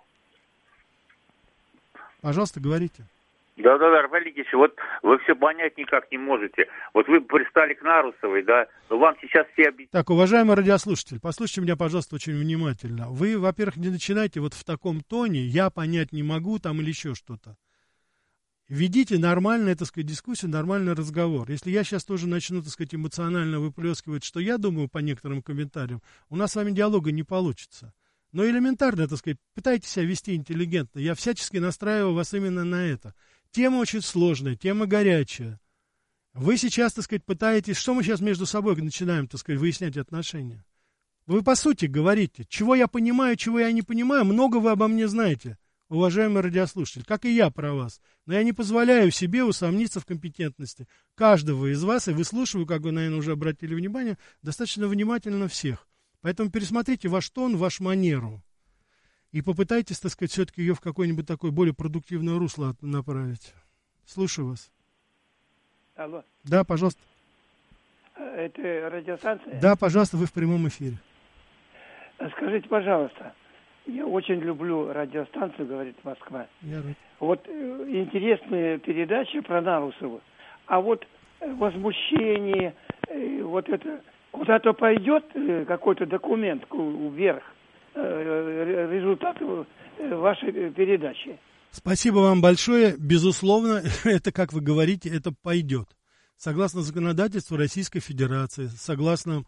A: Пожалуйста, говорите.
D: Да-да-да, Рафаэль Никитич, вот вы все понять никак не можете. Вот вы пристали к Нарусовой, да, но вам сейчас все объясняют.
A: Так, уважаемый радиослушатель, послушайте меня, пожалуйста, очень внимательно. Вы, во-первых, не начинайте вот в таком тоне, я понять не могу там или еще что-то. Ведите нормальную, так сказать, дискуссию, нормальный разговор. Если я сейчас тоже начну, так сказать, эмоционально выплескивать, что я думаю по некоторым комментариям, у нас с вами диалога не получится. Но элементарно, так сказать, пытайтесь себя вести интеллигентно. Я всячески настраиваю вас именно на это. Тема очень сложная, тема горячая. Вы сейчас, так сказать, пытаетесь... Что мы сейчас между собой начинаем, так сказать, выяснять отношения? Вы по сути говорите, чего я понимаю, чего я не понимаю, много вы обо мне знаете, уважаемый радиослушатель, как и я про вас. Но я не позволяю себе усомниться в компетентности каждого из вас, и выслушиваю, как вы, наверное, уже обратили внимание, достаточно внимательно всех. Поэтому пересмотрите ваш тон, вашу манеру. И попытайтесь, так сказать, все-таки ее в какое-нибудь такое более продуктивное русло направить. Слушаю вас.
P: Алло.
A: Да, пожалуйста.
P: Это радиостанция?
A: Да, пожалуйста, вы в прямом эфире.
P: Скажите, пожалуйста, я очень люблю радиостанцию, говорит Москва.
A: Я рад.
P: Вот э, интересная передача про Нарусову. А вот возмущение, э, вот это... Куда-то пойдет какой-то документ вверх, результат вашей передачи.
A: Спасибо вам большое. Безусловно, это, как вы говорите, это пойдет. Согласно законодательству Российской Федерации, согласно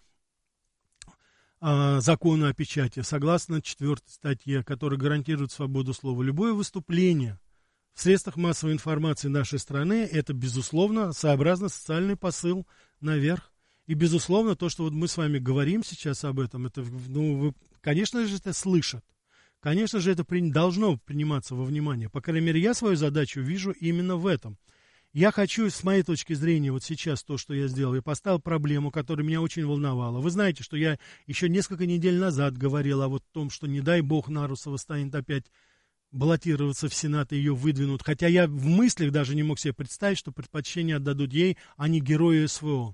A: а, закону о печати, согласно четвертой статье, которая гарантирует свободу слова, любое выступление в средствах массовой информации нашей страны, это, безусловно, сообразно социальный посыл наверх. И, безусловно, то, что вот мы с вами говорим сейчас об этом, это, ну, вы, конечно же, это слышат. Конечно же, это при, должно приниматься во внимание. По крайней мере, я свою задачу вижу именно в этом. Я хочу, с моей точки зрения, вот сейчас то, что я сделал, я поставил проблему, которая меня очень волновала. Вы знаете, что я еще несколько недель назад говорил о вот том, что не дай бог Нарусова станет опять баллотироваться в Сенат и ее выдвинут. Хотя я в мыслях даже не мог себе представить, что предпочтение отдадут ей, а не герою СВО.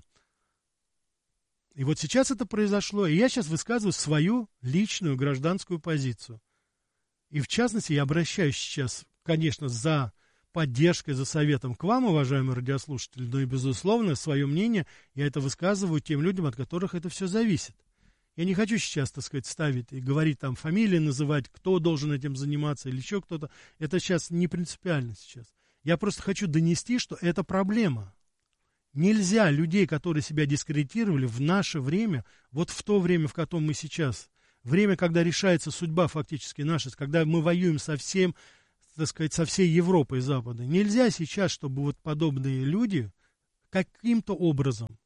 A: И вот сейчас это произошло, и я сейчас высказываю свою личную гражданскую позицию. И в частности, я обращаюсь сейчас, конечно, за поддержкой, за советом к вам, уважаемые радиослушатели, но и, безусловно, свое мнение я это высказываю тем людям, от которых это все зависит. Я не хочу сейчас, так сказать, ставить и говорить там фамилии, называть, кто должен этим заниматься или еще кто-то. Это сейчас не принципиально сейчас. Я просто хочу донести, что это проблема. Нельзя людей, которые себя дискредитировали в наше время, вот в то время, в котором мы сейчас, время, когда решается судьба фактически наша, когда мы воюем со всем, так сказать, со всей Европой и Запада. Нельзя сейчас, чтобы вот подобные люди каким-то образом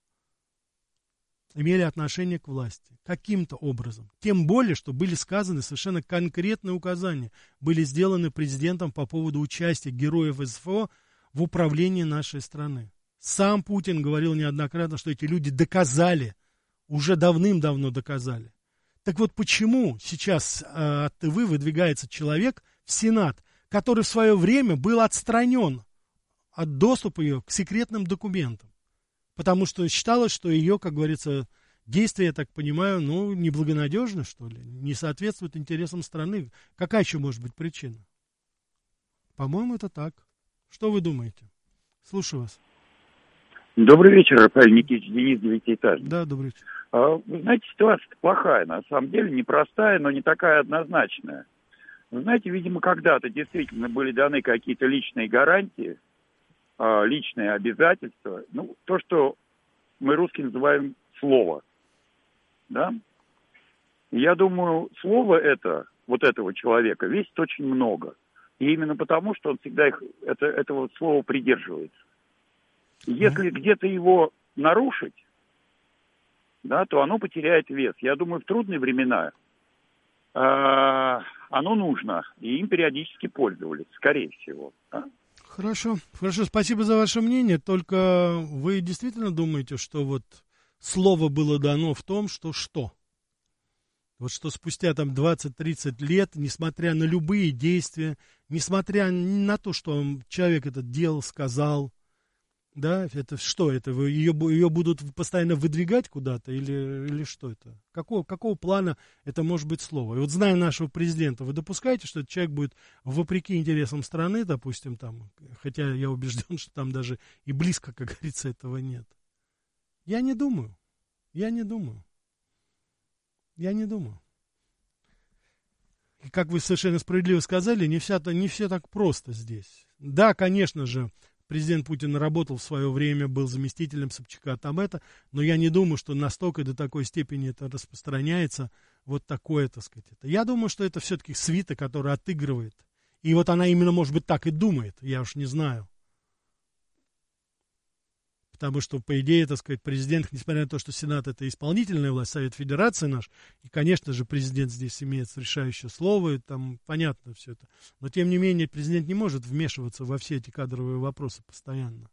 A: имели отношение к власти. Каким-то образом. Тем более, что были сказаны совершенно конкретные указания, были сделаны президентом по поводу участия героев СВО в управлении нашей страны. Сам Путин говорил неоднократно, что эти люди доказали, уже давным-давно доказали. Так вот, почему сейчас э, от ТВ выдвигается человек в Сенат, который в свое время был отстранен от доступа ее к секретным документам? Потому что считалось, что ее, как говорится, действия, я так понимаю, ну, неблагонадежны, что ли, не соответствуют интересам страны. Какая еще может быть причина? По-моему, это так. Что вы думаете? Слушаю вас.
Q: Добрый вечер, Рафаэль Никитич, Денис, девятиэтажный.
A: Да, добрый вечер.
Q: А, вы знаете, ситуация плохая, на самом деле, непростая, но не такая однозначная. Вы знаете, видимо, когда-то действительно были даны какие-то личные гарантии, а, личные обязательства. Ну, то, что мы русские называем слово. Да? Я думаю, слово это, вот этого человека, весит очень много. И именно потому, что он всегда их, это, этого слова придерживается. Если mm-hmm. где-то его нарушить, да, то оно потеряет вес. Я думаю, в трудные времена э, оно нужно, и им периодически пользовались, скорее всего. Да?
A: Хорошо, хорошо, спасибо за ваше мнение. Только вы действительно думаете, что вот слово было дано в том, что что? Вот что спустя там двадцать-тридцать лет, несмотря на любые действия, несмотря на то, что человек это делал, сказал, да, это что, это ее, ее будут постоянно выдвигать куда-то или, или что это? Какого, какого плана это может быть слово? И вот зная нашего президента, вы допускаете, что этот человек будет вопреки интересам страны, допустим, там, хотя я убежден, что там даже и близко, как говорится, этого нет. Я не думаю. Я не думаю. Я не думаю. И как вы совершенно справедливо сказали, не, вся, не все так просто здесь. Да, конечно же, президент Путин работал в свое время, был заместителем Собчака, там это, но я не думаю, что настолько до такой степени это распространяется, вот такое, так сказать. Это. Я думаю, что это все-таки свита, которая отыгрывает. И вот она именно, может быть, так и думает, я уж не знаю. Потому что, по идее, так сказать, президент, несмотря на то, что Сенат — это исполнительная власть, Совет Федерации наш, и, конечно же, президент здесь имеет решающее слово, и там понятно все это. Но, тем не менее, президент не может вмешиваться во все эти кадровые вопросы постоянно.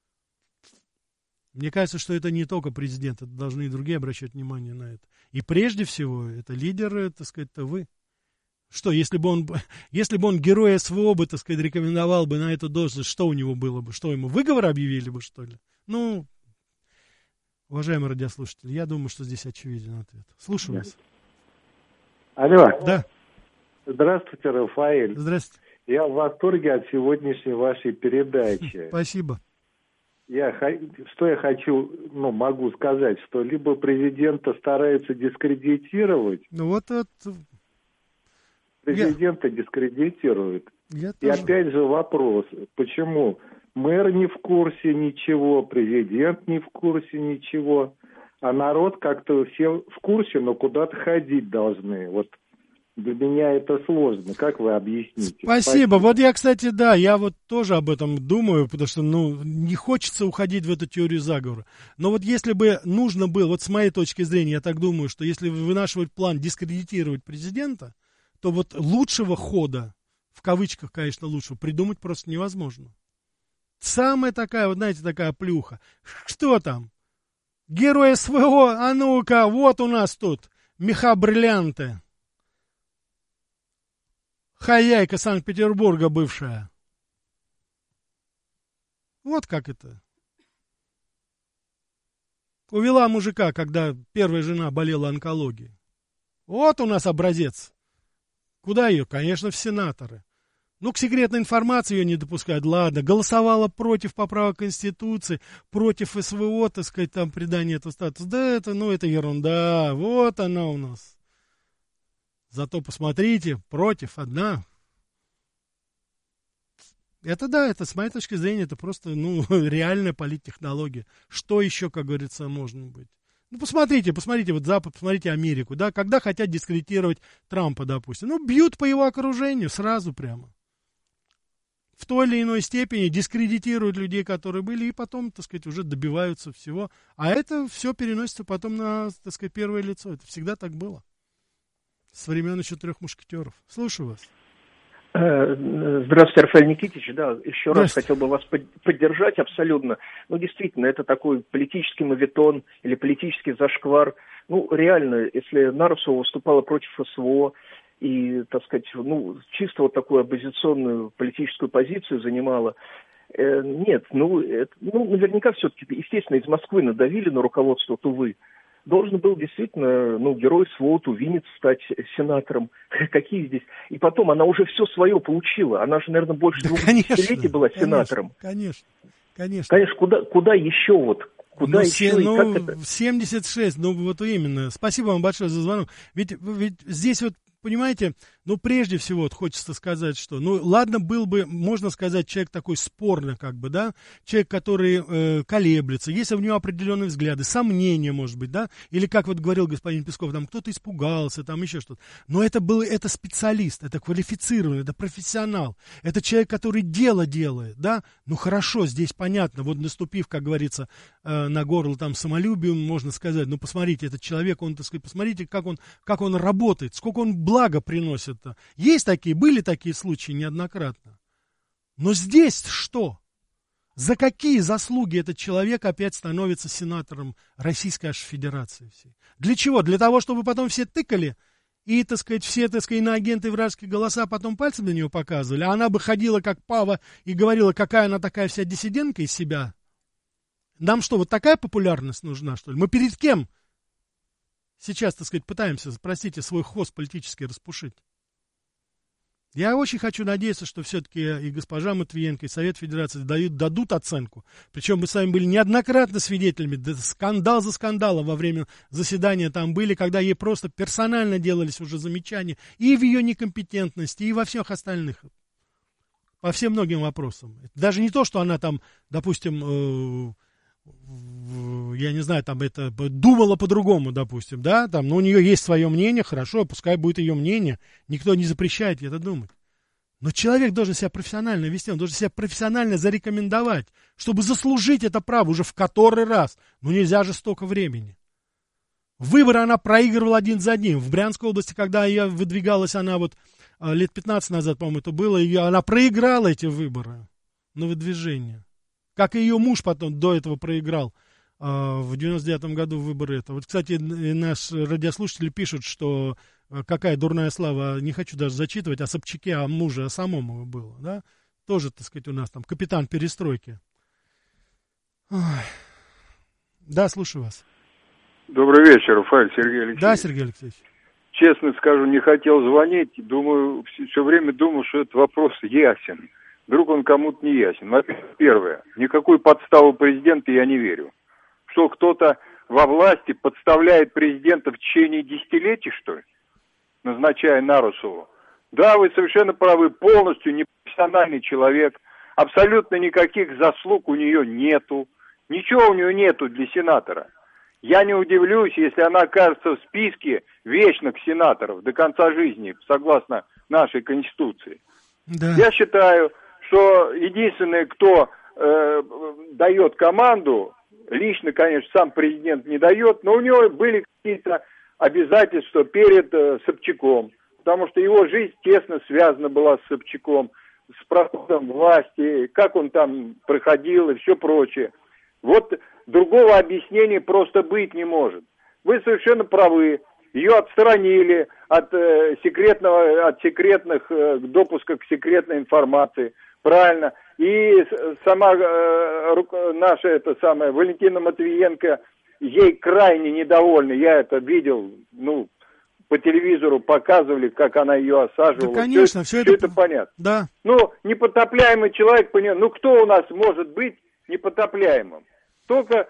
A: Мне кажется, что это не только президент, это должны и другие обращать внимание на это. И прежде всего, это лидеры, так сказать, это вы. Что, если бы он, если бы он героя СВО бы, так сказать, рекомендовал бы на эту должность, что у него было бы? Что, ему выговор объявили бы, что ли? Ну, уважаемые радиослушатели, я думаю, что здесь очевиден ответ. Слушаю вас.
R: Алло.
A: Да.
R: Здравствуйте, Рафаэль.
A: Здравствуйте.
R: Я в восторге от сегодняшней вашей передачи.
A: Спасибо.
R: Я, что я хочу, ну, могу сказать, что либо президента стараются дискредитировать,
A: ну, вот это...
R: президента я... дискредитируют.
A: Я
R: И тоже. Опять же вопрос, почему... Мэр не в курсе ничего, президент не в курсе ничего, а народ как-то все в курсе, но куда-то ходить должны. Вот для меня это сложно. Как вы объясните?
A: Спасибо. Спасибо. Вот я, кстати, да, я вот тоже об этом думаю, потому что, ну, не хочется уходить в эту теорию заговора. Но вот если бы нужно было, вот с моей точки зрения, я так думаю, что если вынашивать план дискредитировать президента, то вот лучшего хода, в кавычках, конечно, лучшего, придумать просто невозможно. самая такая, вот знаете, такая плюха. Что там? Герой СВО, а ну-ка, вот у нас тут меха бриллианты. Хозяйка Санкт-Петербурга бывшая. Вот как это. Увела мужика, когда первая жена болела онкологией. Вот у нас образец. Куда ее? Конечно, в сенаторы. Ну, к секретной информации ее не допускают. Ладно, голосовала против поправок Конституции, против СВО, так сказать, там, придания этого статуса. Да, это, ну, это ерунда. Вот она у нас. Зато посмотрите, против одна. Это да, это, с моей точки зрения, это просто, ну, реальная политтехнология. Что еще, как говорится, можно быть? Ну, посмотрите, посмотрите, вот Запад, посмотрите Америку, да, когда хотят дискредитировать Трампа, допустим. Ну, бьют по его окружению сразу прямо. В той или иной степени дискредитируют людей, которые были, и потом, так сказать, уже добиваются всего. А это все переносится потом на, так сказать, первое лицо. Это всегда так было. С времен еще трех мушкетеров. Слушаю вас.
B: Здравствуйте, Рафаэль Никитич. Да, еще раз хотел бы вас поддержать абсолютно. Ну, действительно, это такой политический моветон или политический зашквар. Ну, реально, если Нарусова выступала против СВО и, так сказать, ну, чисто вот такую оппозиционную политическую позицию занимала, э, нет, ну, это, ну, наверняка все-таки, естественно, из Москвы надавили на руководство Тувы. Должен был действительно, ну, герой СВО Тувинец стать сенатором. Какие здесь? И потом, она уже все свое получила. Она же, наверное, больше да, двух десятилетий была сенатором.
A: Конечно, конечно.
B: Конечно, куда, куда еще вот? Куда
A: ну,
B: еще?
A: Се, ну,
B: как это?
A: семьдесят шесть, ну, вот именно. Спасибо вам большое за звонок. Ведь, ведь здесь вот, понимаете, ну, прежде всего, вот хочется сказать, что, ну, ладно, был бы, можно сказать, человек такой спорный, как бы, да, человек, который э, колеблется, есть у него определенные взгляды, сомнения, может быть, да, или, как вот говорил господин Песков, там, кто-то испугался, там, еще что-то. Но это был, это специалист, это квалифицированный, это профессионал, это человек, который дело делает, да, ну, хорошо, здесь понятно, вот наступив, как говорится, э, на горло, там, самолюбию, можно сказать, ну, посмотрите, этот человек, он, так сказать, посмотрите, как он, как он работает, сколько он блага приносит. Есть такие, были такие случаи неоднократно. Но здесь что? За какие заслуги этот человек опять становится сенатором Российской аж Федерации всей? Для чего? Для того, чтобы потом все тыкали и, так сказать, все, так сказать, иноагенты и вражеские голоса потом пальцем на нее показывали, а она бы ходила как пава и говорила, какая она такая вся диссидентка из себя. Нам что, вот такая популярность нужна, что ли? Мы перед кем сейчас, так сказать, пытаемся, простите, свой хвост политически распушить? Я очень хочу надеяться, что все-таки и госпожа Матвиенко, и Совет Федерации дают, дадут оценку. Причем мы с вами были неоднократно свидетелями, да, скандал за скандалом во время заседания там были, когда ей просто персонально делались уже замечания и в ее некомпетентности, и во всех остальных, по всем многим вопросам. Даже не то, что она там, допустим, э, я не знаю, там это думала по-другому, допустим, да, там, но у нее есть свое мнение, хорошо, пускай будет ее мнение, никто не запрещает ей это думать. Но человек должен себя профессионально вести, он должен себя профессионально зарекомендовать, чтобы заслужить это право уже в который раз. Ну нельзя же столько времени. Выборы она проигрывала один за одним. В Брянской области, когда я выдвигалась, она вот лет пятнадцать назад, по-моему, это было, ее, она проиграла эти выборы на выдвижение. Как и ее муж потом до этого проиграл э, в девяносто девятом году выборы. Это. Вот, кстати, наш радиослушатель пишет, что э, какая дурная слава, не хочу даже зачитывать, о Собчаке, о муже, о самом его было. Да? Тоже, так сказать, у нас там капитан перестройки. Ой. Да, слушаю вас.
S: Добрый вечер, Рафаэль Сергей Алексеевич.
A: Да, Сергей Алексеевич.
S: Честно скажу, не хотел звонить. Думаю, все, все время думал, что этот вопрос ясен. Вдруг он кому-то не ясен. Первое. Никакой подставы президента я не верю. Что кто-то во власти подставляет президента в течение десятилетий, что ли? Назначая Нарусову. Да, вы совершенно правы. Полностью непрофессиональный человек. Абсолютно никаких заслуг у нее нету. Ничего у нее нету для сенатора. Я не удивлюсь, если она окажется в списке вечных сенаторов до конца жизни, согласно нашей Конституции. Да. Я считаю, что единственный, кто э, дает команду, лично, конечно, сам президент не дает, но у него были какие-то обязательства перед э, Собчаком, потому что его жизнь тесно связана была с Собчаком. с проходом власти, как он там проходил и все прочее. Вот другого объяснения просто быть не может. Вы совершенно правы. Ее отстранили от э, секретного, от секретных э, допуска к секретной информации. Правильно. И сама э, наша, это самая, Валентина Матвиенко, ей крайне недовольна. Я это видел, ну, по телевизору показывали, как она ее осаживала.
A: Да, конечно, все, все, это...
S: это понятно.
A: Да.
S: Ну, непотопляемый человек, ну, кто у нас может быть непотопляемым? Только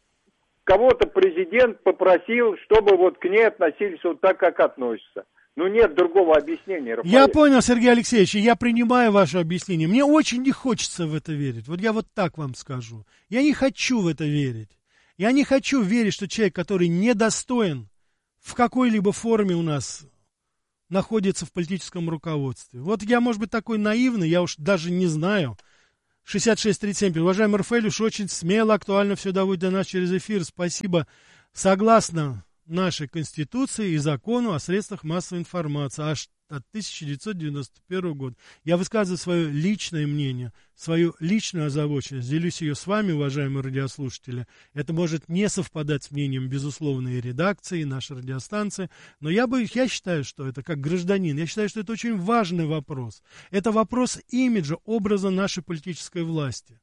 S: кого-то президент попросил, чтобы вот к ней относились вот так, как относятся. Ну, нет другого объяснения, Рафаэль.
A: Я понял, Сергей Алексеевич, я принимаю ваше объяснение. Мне очень не хочется в это верить. Вот я вот так вам скажу. Я не хочу в это верить. Я не хочу верить, что человек, который недостоин в какой-либо форме у нас находится в политическом руководстве. Вот я, может быть, такой наивный, я уж даже не знаю. шестьдесят шесть тридцать семь. Уважаемый Рафаэль, уж очень смело, актуально все доводит до нас через эфир. Спасибо. Согласно нашей Конституции и закону о средствах массовой информации аж от тысяча девятьсот девяносто первого года. Я высказываю свое личное мнение, свою личную озабоченность. Делюсь ее с вами, уважаемые радиослушатели. Это может не совпадать с мнением, безусловно, и редакции, и нашей радиостанции. Но я, бы, я считаю, что это как гражданин, я считаю, что это очень важный вопрос. Это вопрос имиджа, образа нашей политической власти.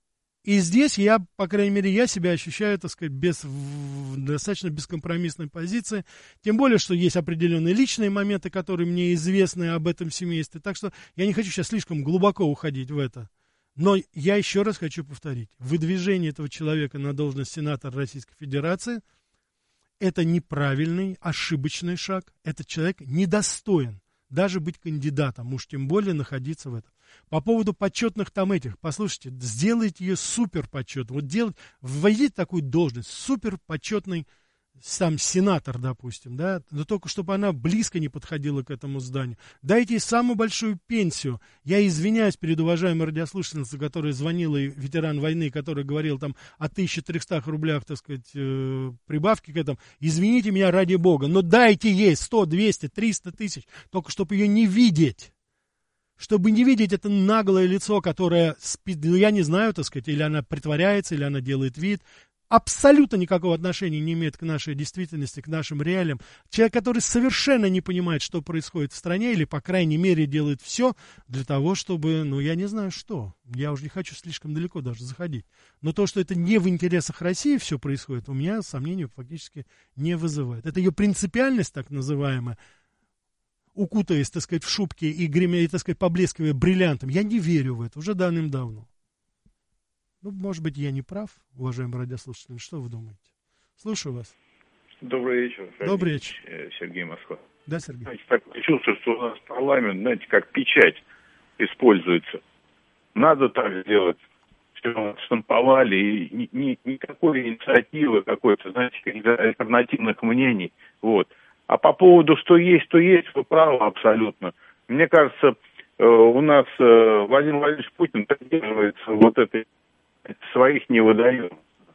A: И здесь я, по крайней мере, я себя ощущаю, так сказать, без, в достаточно бескомпромиссной позиции. Тем более, что есть определенные личные моменты, которые мне известны об этом семействе. Так что я не хочу сейчас слишком глубоко уходить в это. Но я еще раз хочу повторить. Выдвижение этого человека на должность сенатора Российской Федерации – это неправильный, ошибочный шаг. Этот человек недостоин даже быть кандидатом, уж тем более находиться в этом. По поводу почетных там этих, послушайте, сделайте ее супер почетной. Вот делать, вводите такую должность, супер почетный сам сенатор, допустим, да, но только чтобы она близко не подходила к этому зданию. Дайте ей самую большую пенсию. Я извиняюсь перед уважаемой радиослушательницей, которая звонила, и ветеран войны, который говорил там о тысяче трехстах рублях, так сказать, э, прибавки к этому. Извините меня ради бога, но дайте ей сто, двести, триста тысяч, только чтобы ее не видеть. Чтобы не видеть это наглое лицо, которое, ну, я не знаю, так сказать, или она притворяется, или она делает вид, абсолютно никакого отношения не имеет к нашей действительности, к нашим реалиям. Человек, который совершенно не понимает, что происходит в стране, или, по крайней мере, делает все для того, чтобы, ну, я не знаю что, я уже не хочу слишком далеко даже заходить. Но то, что это не в интересах России все происходит, у меня сомнений фактически не вызывает. Это ее принципиальность, так называемая, укутаясь, так сказать, в шубке и гремя, и, так сказать, поблескивая бриллиантом. Я не верю в это уже давным-давно. Ну, может быть, я не прав, уважаемые радиослушатели. Что вы думаете? Слушаю вас.
T: Добрый вечер.
A: Добрый вечер.
T: Сергей, Москва.
A: Да, Сергей.
T: Знаете, такое чувство, что у нас парламент, знаете, как печать используется. Надо так сделать. Все штамповали, и ни, ни, никакой инициативы какой-то, знаете, альтернативных мнений. Вот. А по поводу, что есть, то есть, вы правы абсолютно. Мне кажется, у нас Владимир Владимирович Путин придерживается вот этой, своих не выдает.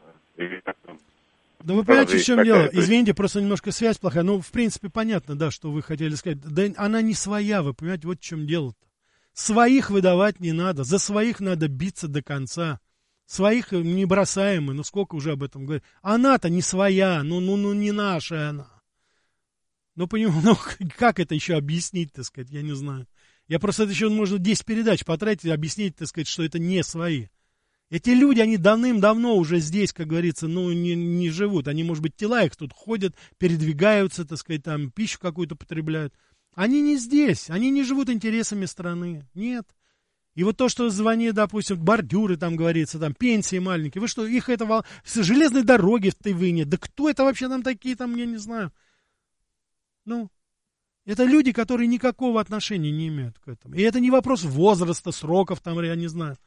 A: Да вы понимаете, в чем дело? Извините, просто немножко связь плохая. Ну, в принципе, понятно, да, что вы хотели сказать. Да она не своя, вы понимаете, вот в чем дело-то. Своих выдавать не надо, за своих надо биться до конца. Своих не бросаем мы, ну сколько уже об этом говорить. Она-то не своя, ну, ну, ну не наша она. Ну, понимаю, ну, как это еще объяснить, так сказать, я не знаю. Я просто, это еще можно десять передач потратить и объяснить, так сказать, что это не свои. Эти люди, они давным-давно уже здесь, как говорится, ну, не, не живут. Они, может быть, тела их тут ходят, передвигаются, так сказать, там, пищу какую-то потребляют. Они не здесь, они не живут интересами страны, нет. И вот то, что звонит, допустим, бордюры, там говорится, там, пенсии маленькие, вы что, их это, железные дороги в Тайвыне, да кто это вообще там такие, там, я не знаю. Ну, это люди, которые никакого отношения не имеют к этому. И это не вопрос возраста, сроков, там, я не знаю.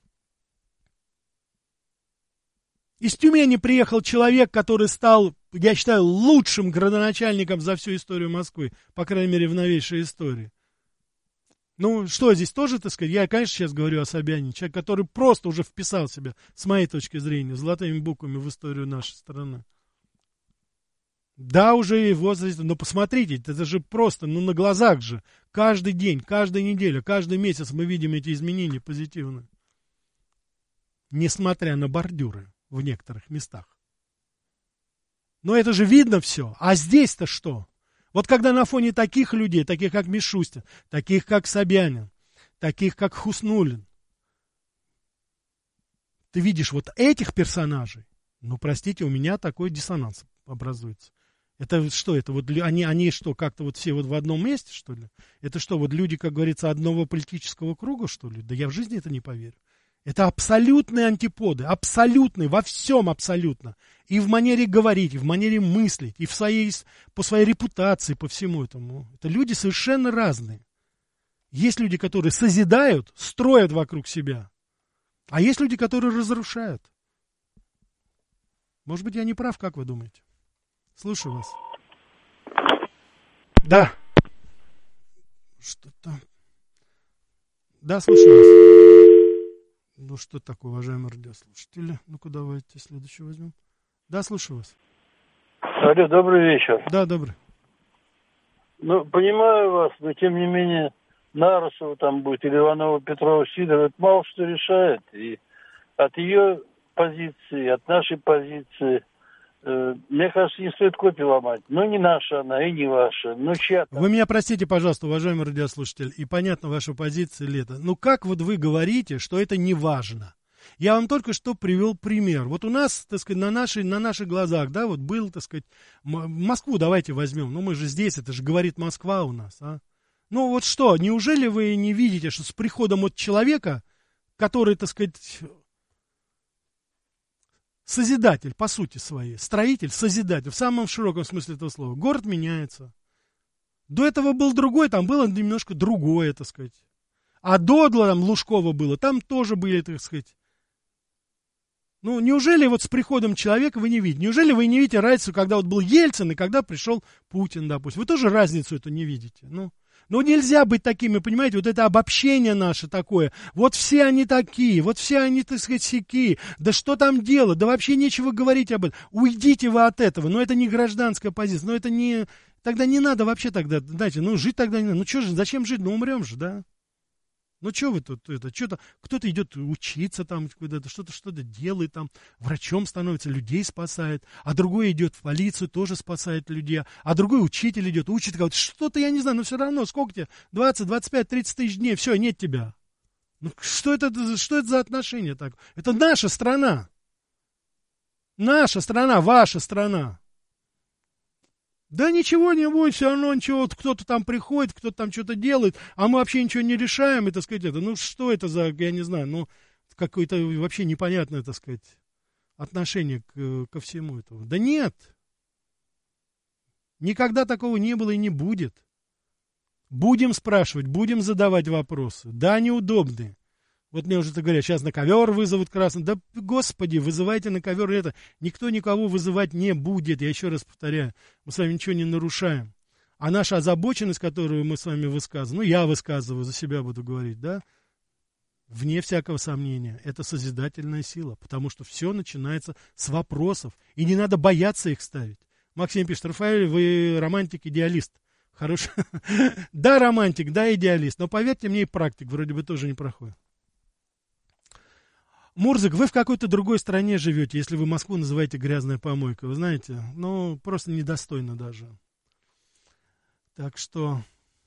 A: Из Тюмени приехал человек, который стал, я считаю, лучшим градоначальником за всю историю Москвы, по крайней мере, в новейшей истории. Ну, что здесь тоже, так сказать, я, конечно, сейчас говорю о Собянине, человек, который просто уже вписал себя, с моей точки зрения, золотыми буквами в историю нашей страны. Да, уже и в возрасте, но посмотрите, это же просто, ну на глазах же. Каждый день, каждая неделя, каждый месяц мы видим эти изменения позитивные. Несмотря на бордюры в некоторых местах. Но это же видно все. А здесь-то что? Вот когда на фоне таких людей, таких как Мишустин, таких как Собянин, таких как Хуснуллин, ты видишь вот этих персонажей, ну, простите, у меня такой диссонанс образуется. Это что, это вот они, они что, как-то вот все вот в одном месте, что ли? Это что, вот люди, как говорится, одного политического круга, что ли? Да я в жизни это не поверю. Это абсолютные антиподы, абсолютные, во всем абсолютно. И в манере говорить, и в манере мыслить, и в своей, по своей репутации, по всему этому. Это люди совершенно разные. Есть люди, которые созидают, строят вокруг себя. А есть люди, которые разрушают. Может быть, я не прав, как вы думаете? Слушаю вас. Да. Что-то... Да, слушаю вас. Ну, что такое, уважаемые радиослушатели? Ну-ка, давайте следующий возьмем. Да, слушаю вас.
U: Алло, добрый вечер.
A: Да, добрый.
U: Ну, понимаю вас, но тем не менее, Нарусова там будет, или Иванова, Петрова, Сидорова, это мало что решает. И от ее позиции, от нашей позиции, э, мне кажется, не стоит копию ломать. Ну, не наша она и не ваша. Ну, чья-то.
A: Вы меня простите, пожалуйста, уважаемый радиослушатель, и понятна ваша позиция или это. Ну, как вот вы говорите, что это не важно? Я вам только что привел пример. Вот у нас, так сказать, на, нашей, на наших глазах, да, вот был, так сказать, Москву давайте возьмем. Ну, мы же здесь, это же говорит Москва у нас, а. Ну, вот что, неужели вы не видите, что с приходом от человека, который, так сказать, созидатель, по сути своей, строитель, созидатель, в самом широком смысле этого слова, город меняется. До этого был другой, там было немножко другое, так сказать. А до там, Лужкова было, там тоже были, так сказать. Ну, неужели вот с приходом человека вы не видите? Неужели вы не видите разницу, когда вот был Ельцин и когда пришел Путин, допустим? Вы тоже разницу эту не видите? Ну, ну нельзя быть такими, понимаете, вот это обобщение наше такое. Вот все они такие, вот все они, так сказать, сякие. Да что там делать? Да вообще нечего говорить об этом. Уйдите вы от этого. Но это не гражданская позиция, но это не... Тогда не надо вообще тогда, знаете, ну жить тогда не надо. Ну что же, зачем жить? Ну умрем же, да? Ну, что вы тут, это, что-то, кто-то идет учиться там, куда-то, что-то, что-то делает там, врачом становится, людей спасает, а другой идет в полицию, тоже спасает людей, а другой учитель идет, учит кого-то, что-то, я не знаю, но все равно, сколько тебе, двадцать, двадцать пять, тридцать тысяч дней, все, нет тебя. Ну, что это, что это за отношение так? Это наша страна. Наша страна, ваша страна. Да ничего не будет, все равно ничего, кто-то там приходит, кто-то там что-то делает, а мы вообще ничего не решаем, и, так сказать, это, ну, что это за, я не знаю, ну, какое-то вообще непонятное, так сказать, отношение к, ко всему этому. Да нет, никогда такого не было и не будет. Будем спрашивать, будем задавать вопросы, да, неудобные. Вот мне уже говорят, сейчас на ковер вызовут красный. Да, господи, вызывайте на ковер это. Никто никого вызывать не будет. Я еще раз повторяю, мы с вами ничего не нарушаем. А наша озабоченность, которую мы с вами высказываем, ну, я высказываю, за себя буду говорить, да, вне всякого сомнения, это созидательная сила. Потому что все начинается с вопросов. И не надо бояться их ставить. Максим пишет, Рафаэль, вы романтик-идеалист. Хороший. Да, романтик, да, идеалист. Но поверьте мне, и практик вроде бы тоже не проходит. Мурзик, вы в какой-то другой стране живете, если вы Москву называете грязная помойка, вы знаете, ну, просто недостойно даже. Так что...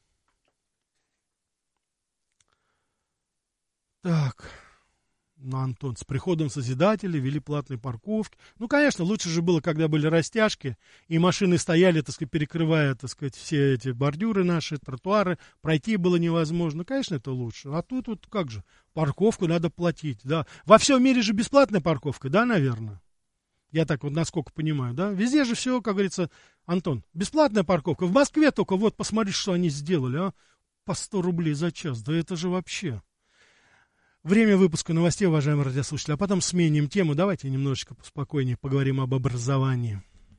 A: Так, ну, Антон, с приходом Созидателей ввели платные парковки. Ну, конечно, лучше же было, когда были растяжки, и машины стояли, так сказать, перекрывая, так сказать, все эти бордюры наши, тротуары, пройти было невозможно. Конечно, это лучше. А тут вот как же, парковку надо платить, да. Во всем мире же бесплатная парковка, да, наверное? Я так вот насколько понимаю, да. Везде же все, как говорится, Антон, бесплатная парковка. В Москве только вот посмотри, что они сделали, а. По сто рублей за час, да это же вообще... Время выпуска новостей, уважаемые радиослушатели, а потом сменим тему. Давайте немножечко поспокойнее поговорим об образовании.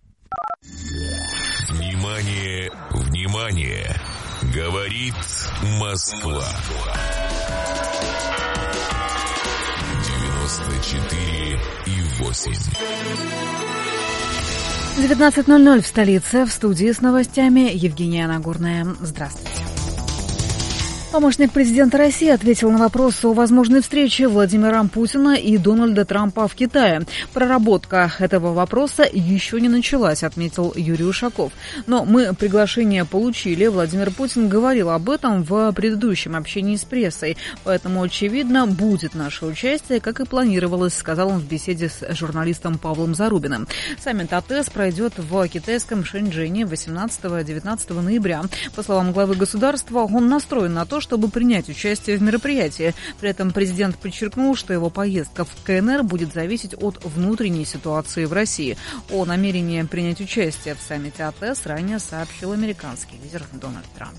I: Внимание, внимание! Говорит Москва. девяносто четыре и восемь.
J: девятнадцать ноль ноль в столице. В студии с новостями Евгения Нагорная. Здравствуйте. Помощник президента России ответил на вопрос о возможной встрече Владимира Путина и Дональда Трампа в Китае. Проработка этого вопроса еще не началась, отметил Юрий Ушаков. Но мы приглашение получили. Владимир Путин говорил об этом в предыдущем общении с прессой. Поэтому, очевидно, будет наше участие, как и планировалось, сказал он в беседе с журналистом Павлом Зарубиным. Саммит АТЭС пройдет в китайском Шэньчжэне восемнадцатого-девятнадцатого ноября. По словам главы государства, он настроен на то, чтобы принять участие в мероприятии. При этом президент подчеркнул, что его поездка в КНР будет зависеть от внутренней ситуации в России. О намерении принять участие в саммите АТЭС ранее сообщил американский лидер Дональд Трамп.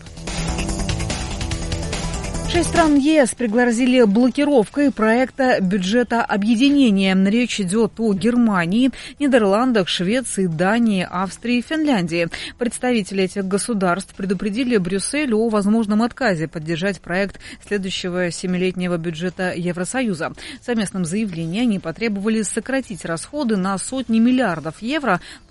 J: Шесть стран ЕС пригрозили блокировкой проекта бюджета объединения. Речь идет о Германии, Нидерландах, Швеции, Дании, Австрии и Финляндии. Представители этих государств предупредили Брюссель о возможном отказе поддержать проект следующего семилетнего бюджета Евросоюза. В совместном заявлении они потребовали сократить расходы на сотни миллиардов евро,